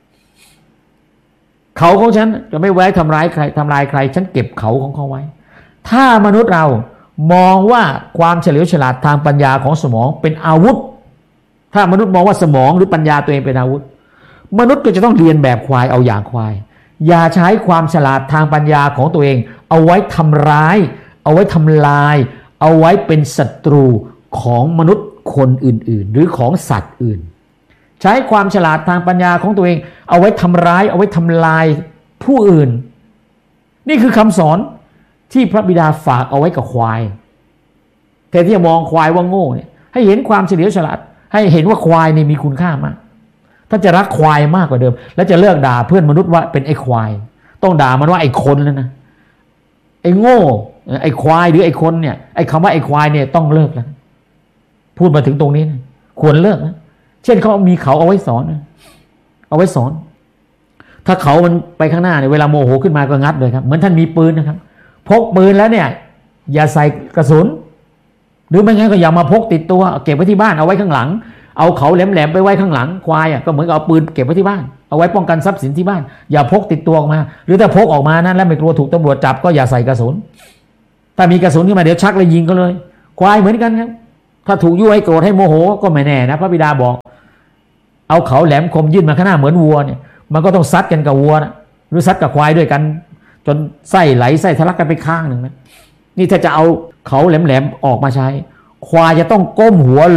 เขาของฉันจะไม่ไว้ทำร้ายใครฉันเก็บเขาของเขาไว้ถ้ามนุษย์เรามองว่าความเฉลียวฉลาดทางปัญญาของสมองเป็นอาวุธถ้ามนุษย์มองว่าสมองหรือปัญญาตัวเองเป็นอาวุธมนุษย์ก็จะต้องเรียนแบบควายเอาอย่างควายอย่าใช้ความฉลาดทางปัญญาของตัวเองเอาไว้ทำร้ายเอาไว้ทำลายเอาไว้เป็นศัตรูของมนุษย์คนอื่นๆหรือของสัตว์อื่นใช้ความฉลาดทางปัญญาของตัวเองเอาไว้ทำร้ายเอาไว้ทำลายผู้อื่นนี่คือคำสอนที่พระบิดาฝากเอาไว้กับควายแต่ที่จะมองควายว่าโง่เนี่ยให้เห็นความเฉลียวฉลาดให้เห็นว่าควายนี่มีคุณค่ามากถ้าจะรักควายมากกว่าเดิมและจะเลิกด่าเพื่อนมนุษย์ว่าเป็นไอ้ควายต้องด่ามันว่าไอ้คนแล้วนะไอ้โง่ไอ้ควายหรือไอ้คนเนี่ยไอ้คำว่าไอ้ควายเนี่ยต้องเลิกแล้วพูดมาถึงตรงนี้นะควรเลิกนะเช่นเขามีเขาเอาไว้สอนเอาไว้สอนถ้าเขามันไปข้างหน้าเนี่ยเวลาโมโหขึ้นมาก็งัดเลยครับเหมือนท่านมีปืนนะครับพกปืนแล้วเนี่ยอย่าใส่กระสุนหรือไม่งั้นก็อย่ามาพกติดตัวเก็บไว้ที่บ้านเอาไว้ข้างหลังเอาเขาแหลมๆไปไว้ข้างหลังควายก็เหมือนกับเอาปืนเก็บไว้ที่บ้านเอาไว้ป้องกันทรัพย์สินที่บ้านอย่าพกติดตัวออกมาหรือถ้าพกออกมานั้นแล้วไม่กลัวถูกตำรวจจับก็อย่าใส่กระสุนถ้ามีกระสุนขึ้นมาเดี๋ยวชักเลยยิงก็เลยควายเหมือนกันครับถ้าถูกยั่วให้โกรธให้โมโหก็ไม่แน่นะพระบิดาบอกเอาเขาแหลมคมยื่นมาข้างหน้าเหมือนวัวเนี่ยมันก็ต้องซัดกันกับวัวนะหรือซัดกับควายด้วยกันจนไส้ไหลไส้ทะลักกันไปข้างหนึ่งนะนี่ถ้าจะเอาเขาแหลมๆออกมาใช้ควายจะต้องก้มหัว